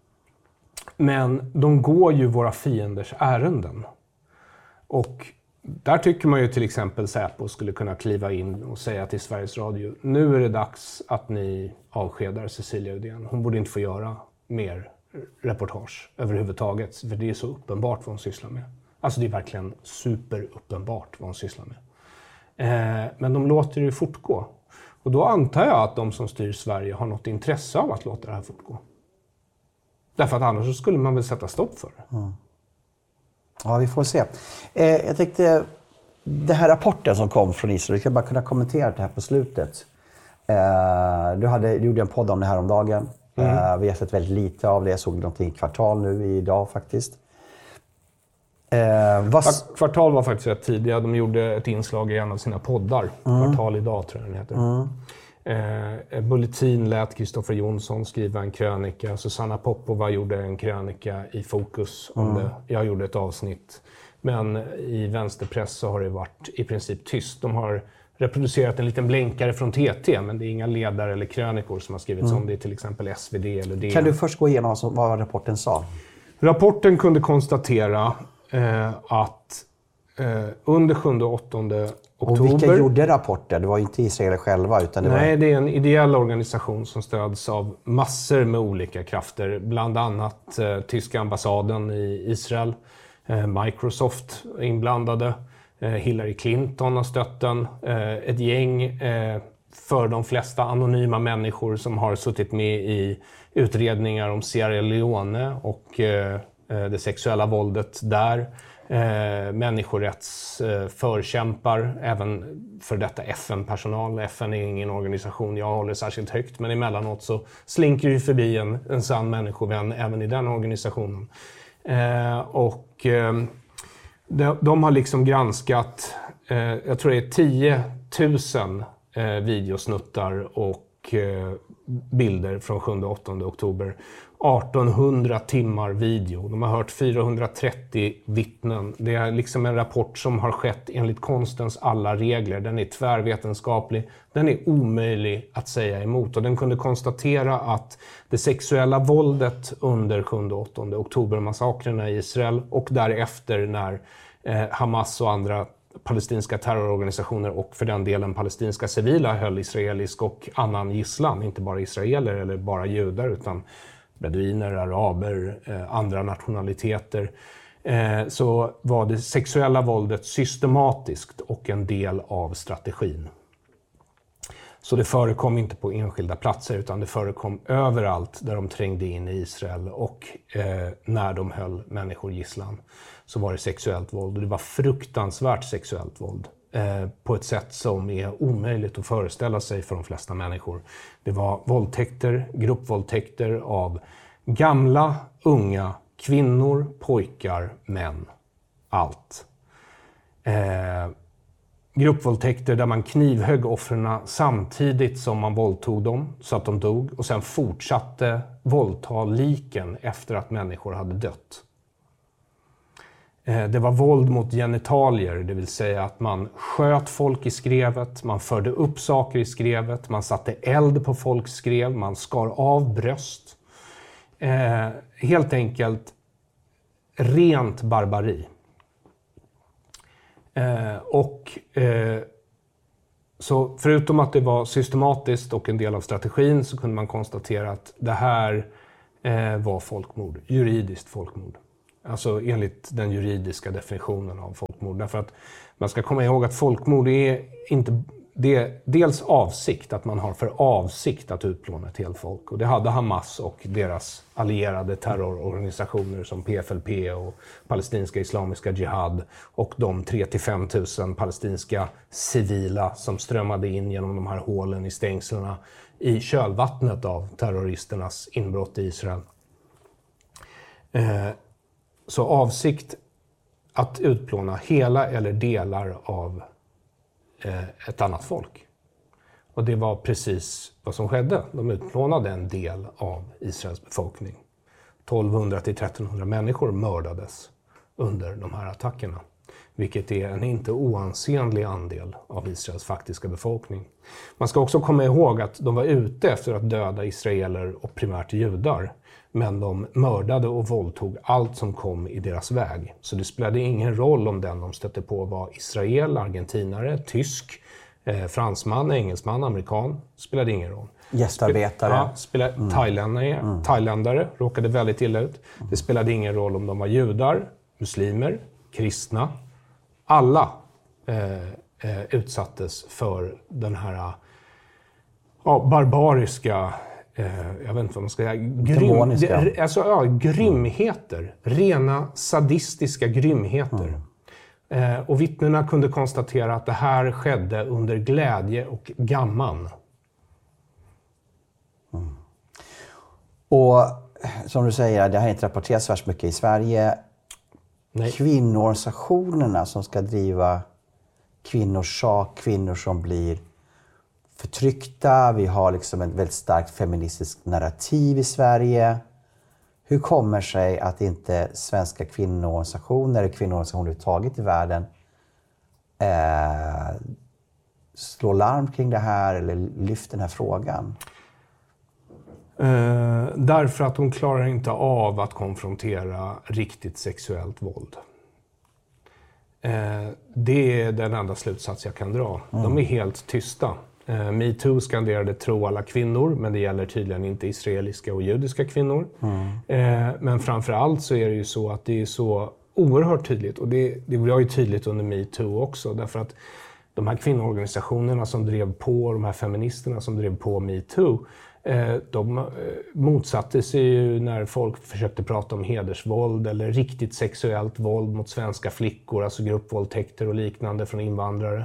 men de går ju våra fienders ärenden. Och där tycker man ju till exempel Säpo skulle kunna kliva in och säga till Sveriges Radio: nu är det dags att ni avskedar Cecilia Uddén. Hon borde inte få göra mer reportage överhuvudtaget, för det är så uppenbart vad hon sysslar med. Alltså det är verkligen superuppenbart vad hon sysslar med. Eh, men de låter det fortgå. Och då antar jag att de som styr Sverige har något intresse av att låta det här fortgå. Därför att annars så skulle man väl sätta stopp för det.
Mm. Ja, vi får se. Eh, jag tänkte, den här rapporten som kom från Israel, jag ska bara kunna kommentera det här på slutet. Eh, du, hade, du gjorde en podd om det här om dagen. Mm. Eh, vi har sett väldigt lite av det. Jag såg någonting i Kvartal nu idag faktiskt. Eh, vad...
Kvartal var faktiskt rätt tidiga. De gjorde ett inslag i en av sina poddar. Mm. Kvartal idag tror jag den heter. Mm. Eh, Bulletin lät Kristoffer Jonsson skriva en krönika. Susanna Popova gjorde en krönika i Fokus om mm. det. Jag gjorde ett avsnitt. Men i vänsterpress så har det varit i princip tyst. De har reproducerat en liten blänkare från T T, men det är inga ledare eller krönikor som har skrivits mm. om det, till exempel S V D eller D N.
Kan du först gå igenom vad rapporten sa?
Rapporten kunde konstatera eh, att eh, under sjunde och åttonde oktober...
Och vilka gjorde rapporter? Det var ju inte Israel själva, utan det
Nej,
var...
det är en ideell organisation som stöds av massor med olika krafter. Bland annat eh, tyska ambassaden i Israel, eh, Microsoft inblandade, eh, Hillary Clinton har stött den, eh, ett gäng eh, för de flesta anonyma människor som har suttit med i utredningar om Sierra Leone och eh, det sexuella våldet där. Eh, människorättsförkämpar, eh, även för detta F N-personal. F N är ingen organisation jag håller särskilt högt, men emellanåt så slinker ju förbi en, en sann människovän även i den organisationen. Eh, och eh, de, de har liksom granskat, eh, jag tror det är tio tusen eh, videosnuttar och eh, bilder från sjunde och åttonde oktober. artonhundra timmar video. De har hört fyrahundratrettio vittnen. Det är liksom en rapport som har skett enligt konstens alla regler. Den är tvärvetenskaplig. Den är omöjlig att säga emot. Och den kunde konstatera att det sexuella våldet under sjunde och åttonde oktobermassakrerna i Israel och därefter när eh, Hamas och andra palestinska terrororganisationer och för den delen palestinska civila höll israelisk och annan gisslan. Inte bara israeler eller bara judar utan beduiner, araber, eh, andra nationaliteter, eh, så var det sexuella våldet systematiskt och en del av strategin. Så det förekom inte på enskilda platser utan det förekom överallt där de trängde in i Israel och eh, när de höll människor gisslan så var det sexuellt våld. Och det var fruktansvärt sexuellt våld. På ett sätt som är omöjligt att föreställa sig för de flesta människor. Det var våldtäkter, gruppvåldtäkter av gamla, unga, kvinnor, pojkar, män. Allt. Eh, gruppvåldtäkter där man knivhögg offren samtidigt som man våldtog dem så att de dog. Och sen fortsatte våldta liken efter att människor hade dött. Det var våld mot genitalier, det vill säga att man sköt folk i skrevet, man förde upp saker i skrevet, man satte eld på folks skrev, man skar av bröst. Eh, helt enkelt rent barbari. Eh, och eh, så förutom att det var systematiskt och en del av strategin så kunde man konstatera att det här eh, var folkmord, juridiskt folkmord. Alltså enligt den juridiska definitionen av folkmord. Därför att man ska komma ihåg att folkmord är inte... Det är dels avsikt, att man har för avsikt att utplåna ett helt folk. Och det hade Hamas och deras allierade terrororganisationer som P F L P och palestinska islamiska jihad. Och de tre till fem tusen palestinska civila som strömmade in genom de här hålen i stängslarna i kölvattnet av terroristernas inbrott i Israel. Eh, Så avsikt att utplåna hela eller delar av eh, ett annat folk. Och det var precis vad som skedde. De utplånade en del av Israels befolkning. tolvhundra till trettonhundra människor mördades under de här attackerna. Vilket är en inte oansenlig andel av Israels faktiska befolkning. Man ska också komma ihåg att de var ute efter att döda israeler och primärt judar. Men de mördade och våldtog allt som kom i deras väg. Så det spelade ingen roll om den de stötte på var israel, argentinare, tysk, eh, fransman, engelsman, amerikan. Spelade ingen roll.
Gästarbetare.
Ja, spelade, mm. thailändare, mm. thailändare råkade väldigt illa ut. Mm. Det spelade ingen roll om de var judar, muslimer, kristna. Alla eh, eh, utsattes för den här ja, barbariska... Jag vet inte vad man ska säga. Grym, det, alltså, ja, grymheter. Mm. Rena sadistiska grymheter. Mm. Eh, och vittnena kunde konstatera att det här skedde under glädje och gamman.
Mm. Och som du säger, det har inte rapporterats så mycket i Sverige. Nej. Kvinnoorganisationerna som ska driva kvinnors sak, kvinnor som blir förtryckta, vi har liksom ett väldigt starkt feministiskt narrativ i Sverige. Hur kommer sig att inte svenska kvinnoorganisationer eller kvinnoorganisationer överhuvudtaget i världen eh, slår larm kring det här eller lyfter den här frågan?
Eh, därför att de klarar inte av att konfrontera riktigt sexuellt våld. Eh, det är den enda slutsats jag kan dra. Mm. De är helt tysta. MeToo skanderade tro alla kvinnor, men det gäller tydligen inte israeliska och judiska kvinnor. Mm. Men framförallt så är det ju så att det är så oerhört tydligt, och det, det var ju tydligt under MeToo också, därför att de här kvinnoorganisationerna som drev på, de här feministerna som drev på MeToo, de motsatte sig ju när folk försökte prata om hedersvåld eller riktigt sexuellt våld mot svenska flickor, alltså gruppvåldtäkter och liknande från invandrare.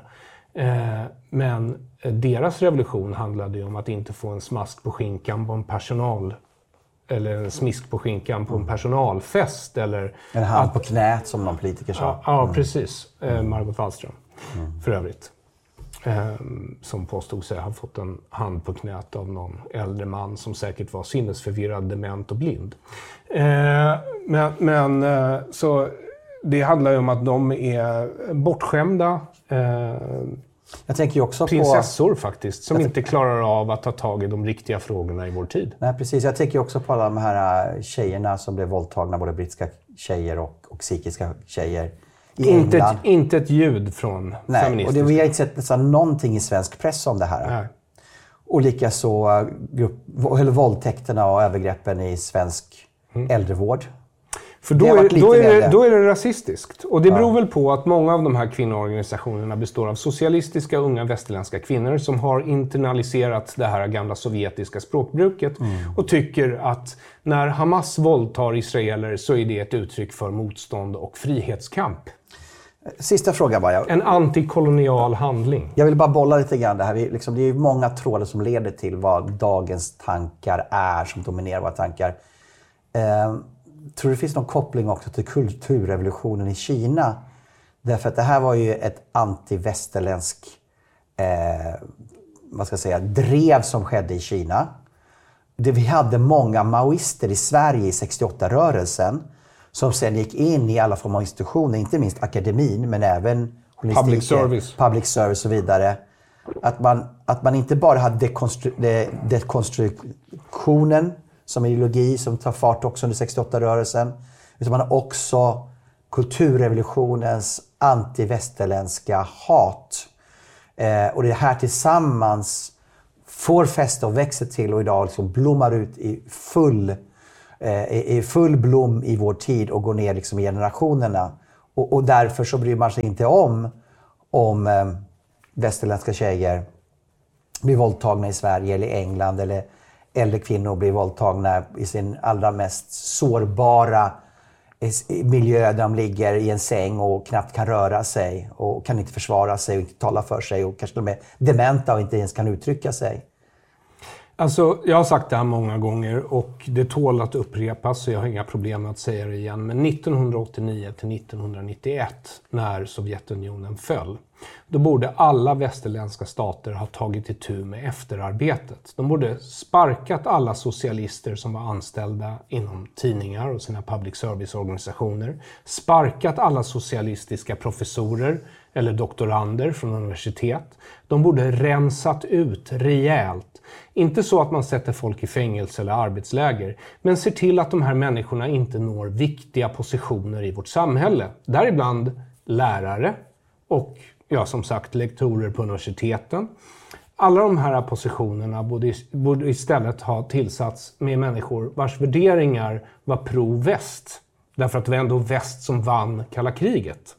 Men deras revolution handlade ju om att inte få en smask på skinkan på en personal, eller en smisk på skinkan på en personalfest, eller
en hand
att,
på knät som någon politiker sa.
Ja, ja mm. precis. Mm. Margot Wallström mm. för övrigt. Um, som påstod sig ha fått en hand på knät av någon äldre man som säkert var sinnesförvirrad, dement och blind. Uh, men men uh, så det handlar ju om att de är bortskämda uh,
jag tänker ju också
prinsessor
på,
faktiskt, som inte klarar av att ta tag i de riktiga frågorna i vår tid.
Nej, precis. Jag tänker ju också på alla de här tjejerna som blev våldtagna, både brittiska tjejer och, och sikhiska tjejer.
Inte ett, inte ett ljud från
Nej,
feministiska.
Och det, vi har inte sett nästan någonting i svensk press om det här.
Nej.
Och likaså grupp, eller våldtäkterna och övergreppen i svensk mm. äldrevård.
För då är, då, är det, då är det rasistiskt. Och det beror ja. väl på att många av de här kvinnoorganisationerna består av socialistiska unga västerländska kvinnor som har internaliserat det här gamla sovjetiska språkbruket mm. och tycker att när Hamas våldtar israeler så är det ett uttryck för motstånd och frihetskamp.
Sista fråga bara.
En antikolonial handling.
Jag vill bara bolla lite grann det här. Vi, liksom, det är ju många trådar som leder till vad dagens tankar är, som dominerar våra tankar. Eh, tror du det finns någon koppling också till kulturrevolutionen i Kina? Därför att det här var ju ett anti-västerländsk eh, vad ska jag säga, drev som skedde i Kina. Det, vi hade många maoister i Sverige i sextioåtta-rörelsen som sen gick in i alla former av institutioner, inte minst akademin, men även
public service.
public service och så vidare. Att man, att man inte bara hade dekonstru, de, dekonstruktionen som ideologi som tar fart också under sextioåtta-rörelsen, utan man har också kulturrevolutionens antivästerländska hat. Eh, och det här tillsammans får fäste och växer till och idag liksom blommar ut i full, eh, i full blom i vår tid och går ner liksom i generationerna. Och, och därför så bryr man sig inte om om eh, västerländska tjejer blir våldtagna i Sverige eller England, eller äldre kvinnor blir våldtagna i sin allra mest sårbara miljö där de ligger i en säng och knappt kan röra sig och kan inte försvara sig och inte tala för sig och kanske de är dementa och inte ens kan uttrycka sig.
Alltså, jag har sagt det här många gånger och det tål att upprepas, så jag har inga problem med att säga det igen. Men nittonhundraåttionio till nittonhundranittioett, när Sovjetunionen föll, då borde alla västerländska stater ha tagit itu med efterarbetet. De borde sparkat alla socialister som var anställda inom tidningar och sina public service-organisationer. Sparkat alla socialistiska professorer eller doktorander från universitet. De borde rensat ut rejält. Inte så att man sätter folk i fängelse eller arbetsläger, men ser till att de här människorna inte når viktiga positioner i vårt samhälle. Däribland lärare och, ja, som sagt, lektorer på universiteten. Alla de här positionerna borde, borde istället ha tillsatts med människor vars värderingar var pro-väst. Därför att det var ändå väst som vann kalla kriget.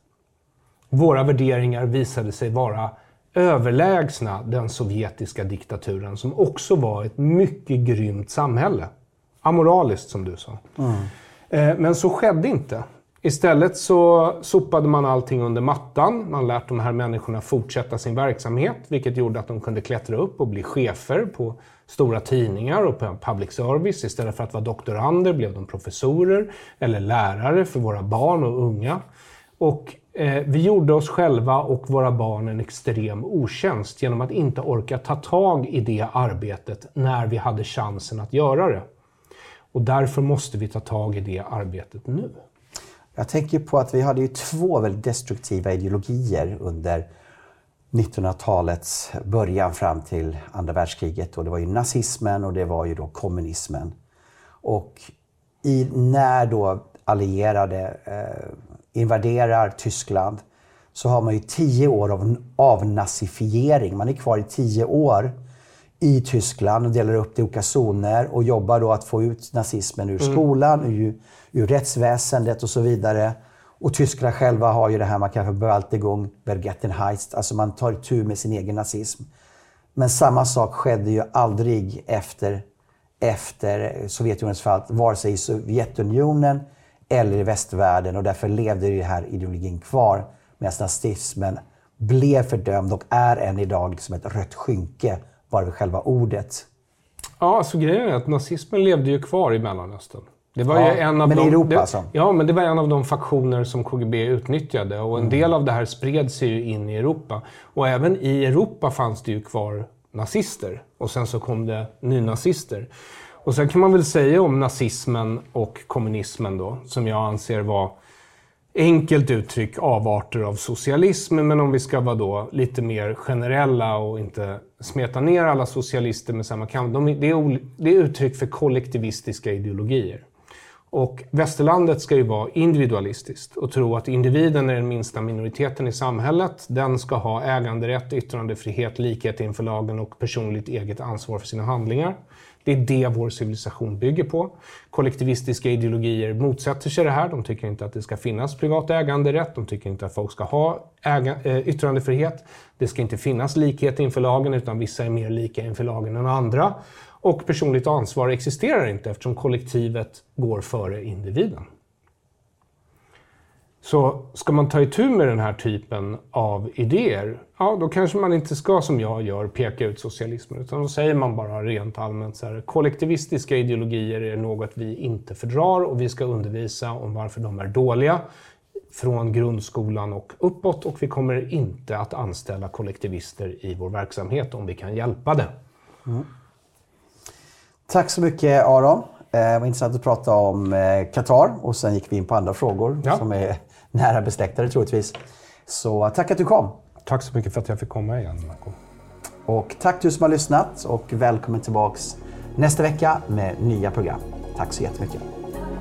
Våra värderingar visade sig vara överlägsna den sovjetiska diktaturen, som också var ett mycket grymt samhälle. Amoraliskt, som du sa. Mm. Men så skedde inte. Istället så sopade man allting under mattan. Man lät de här människorna fortsätta sin verksamhet, vilket gjorde att de kunde klättra upp och bli chefer på stora tidningar och på public service. Istället för att vara doktorander blev de professorer eller lärare för våra barn och unga. Och eh, vi gjorde oss själva och våra barn en extrem otjänst genom att inte orka ta tag i det arbetet när vi hade chansen att göra det. Och därför måste vi ta tag i det arbetet nu.
Jag tänker på att vi hade ju två väldigt destruktiva ideologier under nittonhundratalets början fram till andra världskriget. Och det var ju nazismen och det var ju då kommunismen. Och i, när då allierade eh, invaderar Tyskland så har man ju tio år av avnazifiering. Man är kvar i tio år i Tyskland och delar upp det i olika zoner och jobbar då att få ut nazismen ur skolan, mm. ur, ur rättsväsendet och så vidare. Och tyskarna själva har ju det här man kallar för Bewältigung, Vergessenheit, alltså man tar itu med sin egen nazism. Men samma sak skedde ju aldrig efter, efter Sovjetunionens fall, vare sig i Sovjetunionen eller i västvärlden, och därför levde ju här ideologin kvar medan nazismen blev fördömd och är än idag som ett rött skynke bara vid själva ordet.
Ja, alltså grejen är att nazismen levde ju kvar i Mellanöstern. Det var
ja,
ju en av
men
de,
i Europa
det,
alltså.
Ja, men det var en av de faktioner som K G B utnyttjade, och en mm. del av det här spred sig ju in i Europa. Och även i Europa fanns det ju kvar nazister, och sen så kom det nynazister. Och sen kan man väl säga om nazismen och kommunismen då, som jag anser var enkelt uttryck avarter av socialism, men om vi ska vara då lite mer generella och inte smeta ner alla socialister med samma kam, de, det, är, det är uttryck för kollektivistiska ideologier. Och västerlandet ska ju vara individualistiskt och tro att individen är den minsta minoriteten i samhället. Den ska ha äganderätt, yttrandefrihet, likhet inför lagen och personligt eget ansvar för sina handlingar. Det är det vår civilisation bygger på. Kollektivistiska ideologier motsätter sig det här. De tycker inte att det ska finnas privat äganderätt. De tycker inte att folk ska ha äga, äh, yttrandefrihet. Det ska inte finnas likhet inför lagen, utan vissa är mer lika inför lagen än andra. Och personligt ansvar existerar inte eftersom kollektivet går före individen. Så ska man ta itu med den här typen av idéer, ja, då kanske man inte ska, som jag gör, peka ut socialismen, utan då säger man bara rent allmänt så här: kollektivistiska ideologier är något vi inte fördrar, och vi ska undervisa om varför de är dåliga från grundskolan och uppåt, och vi kommer inte att anställa kollektivister i vår verksamhet om vi kan hjälpa det.
Mm. Tack så mycket, Aron. Det var intressant att prata om Qatar och sen gick vi in på andra frågor ja. som är nära besläktade troligtvis. Så tack att du kom.
Tack så mycket för att jag fick komma igen, Marco.
Och tack du som har lyssnat och välkommen tillbaks nästa vecka med nya program. Tack så jättemycket.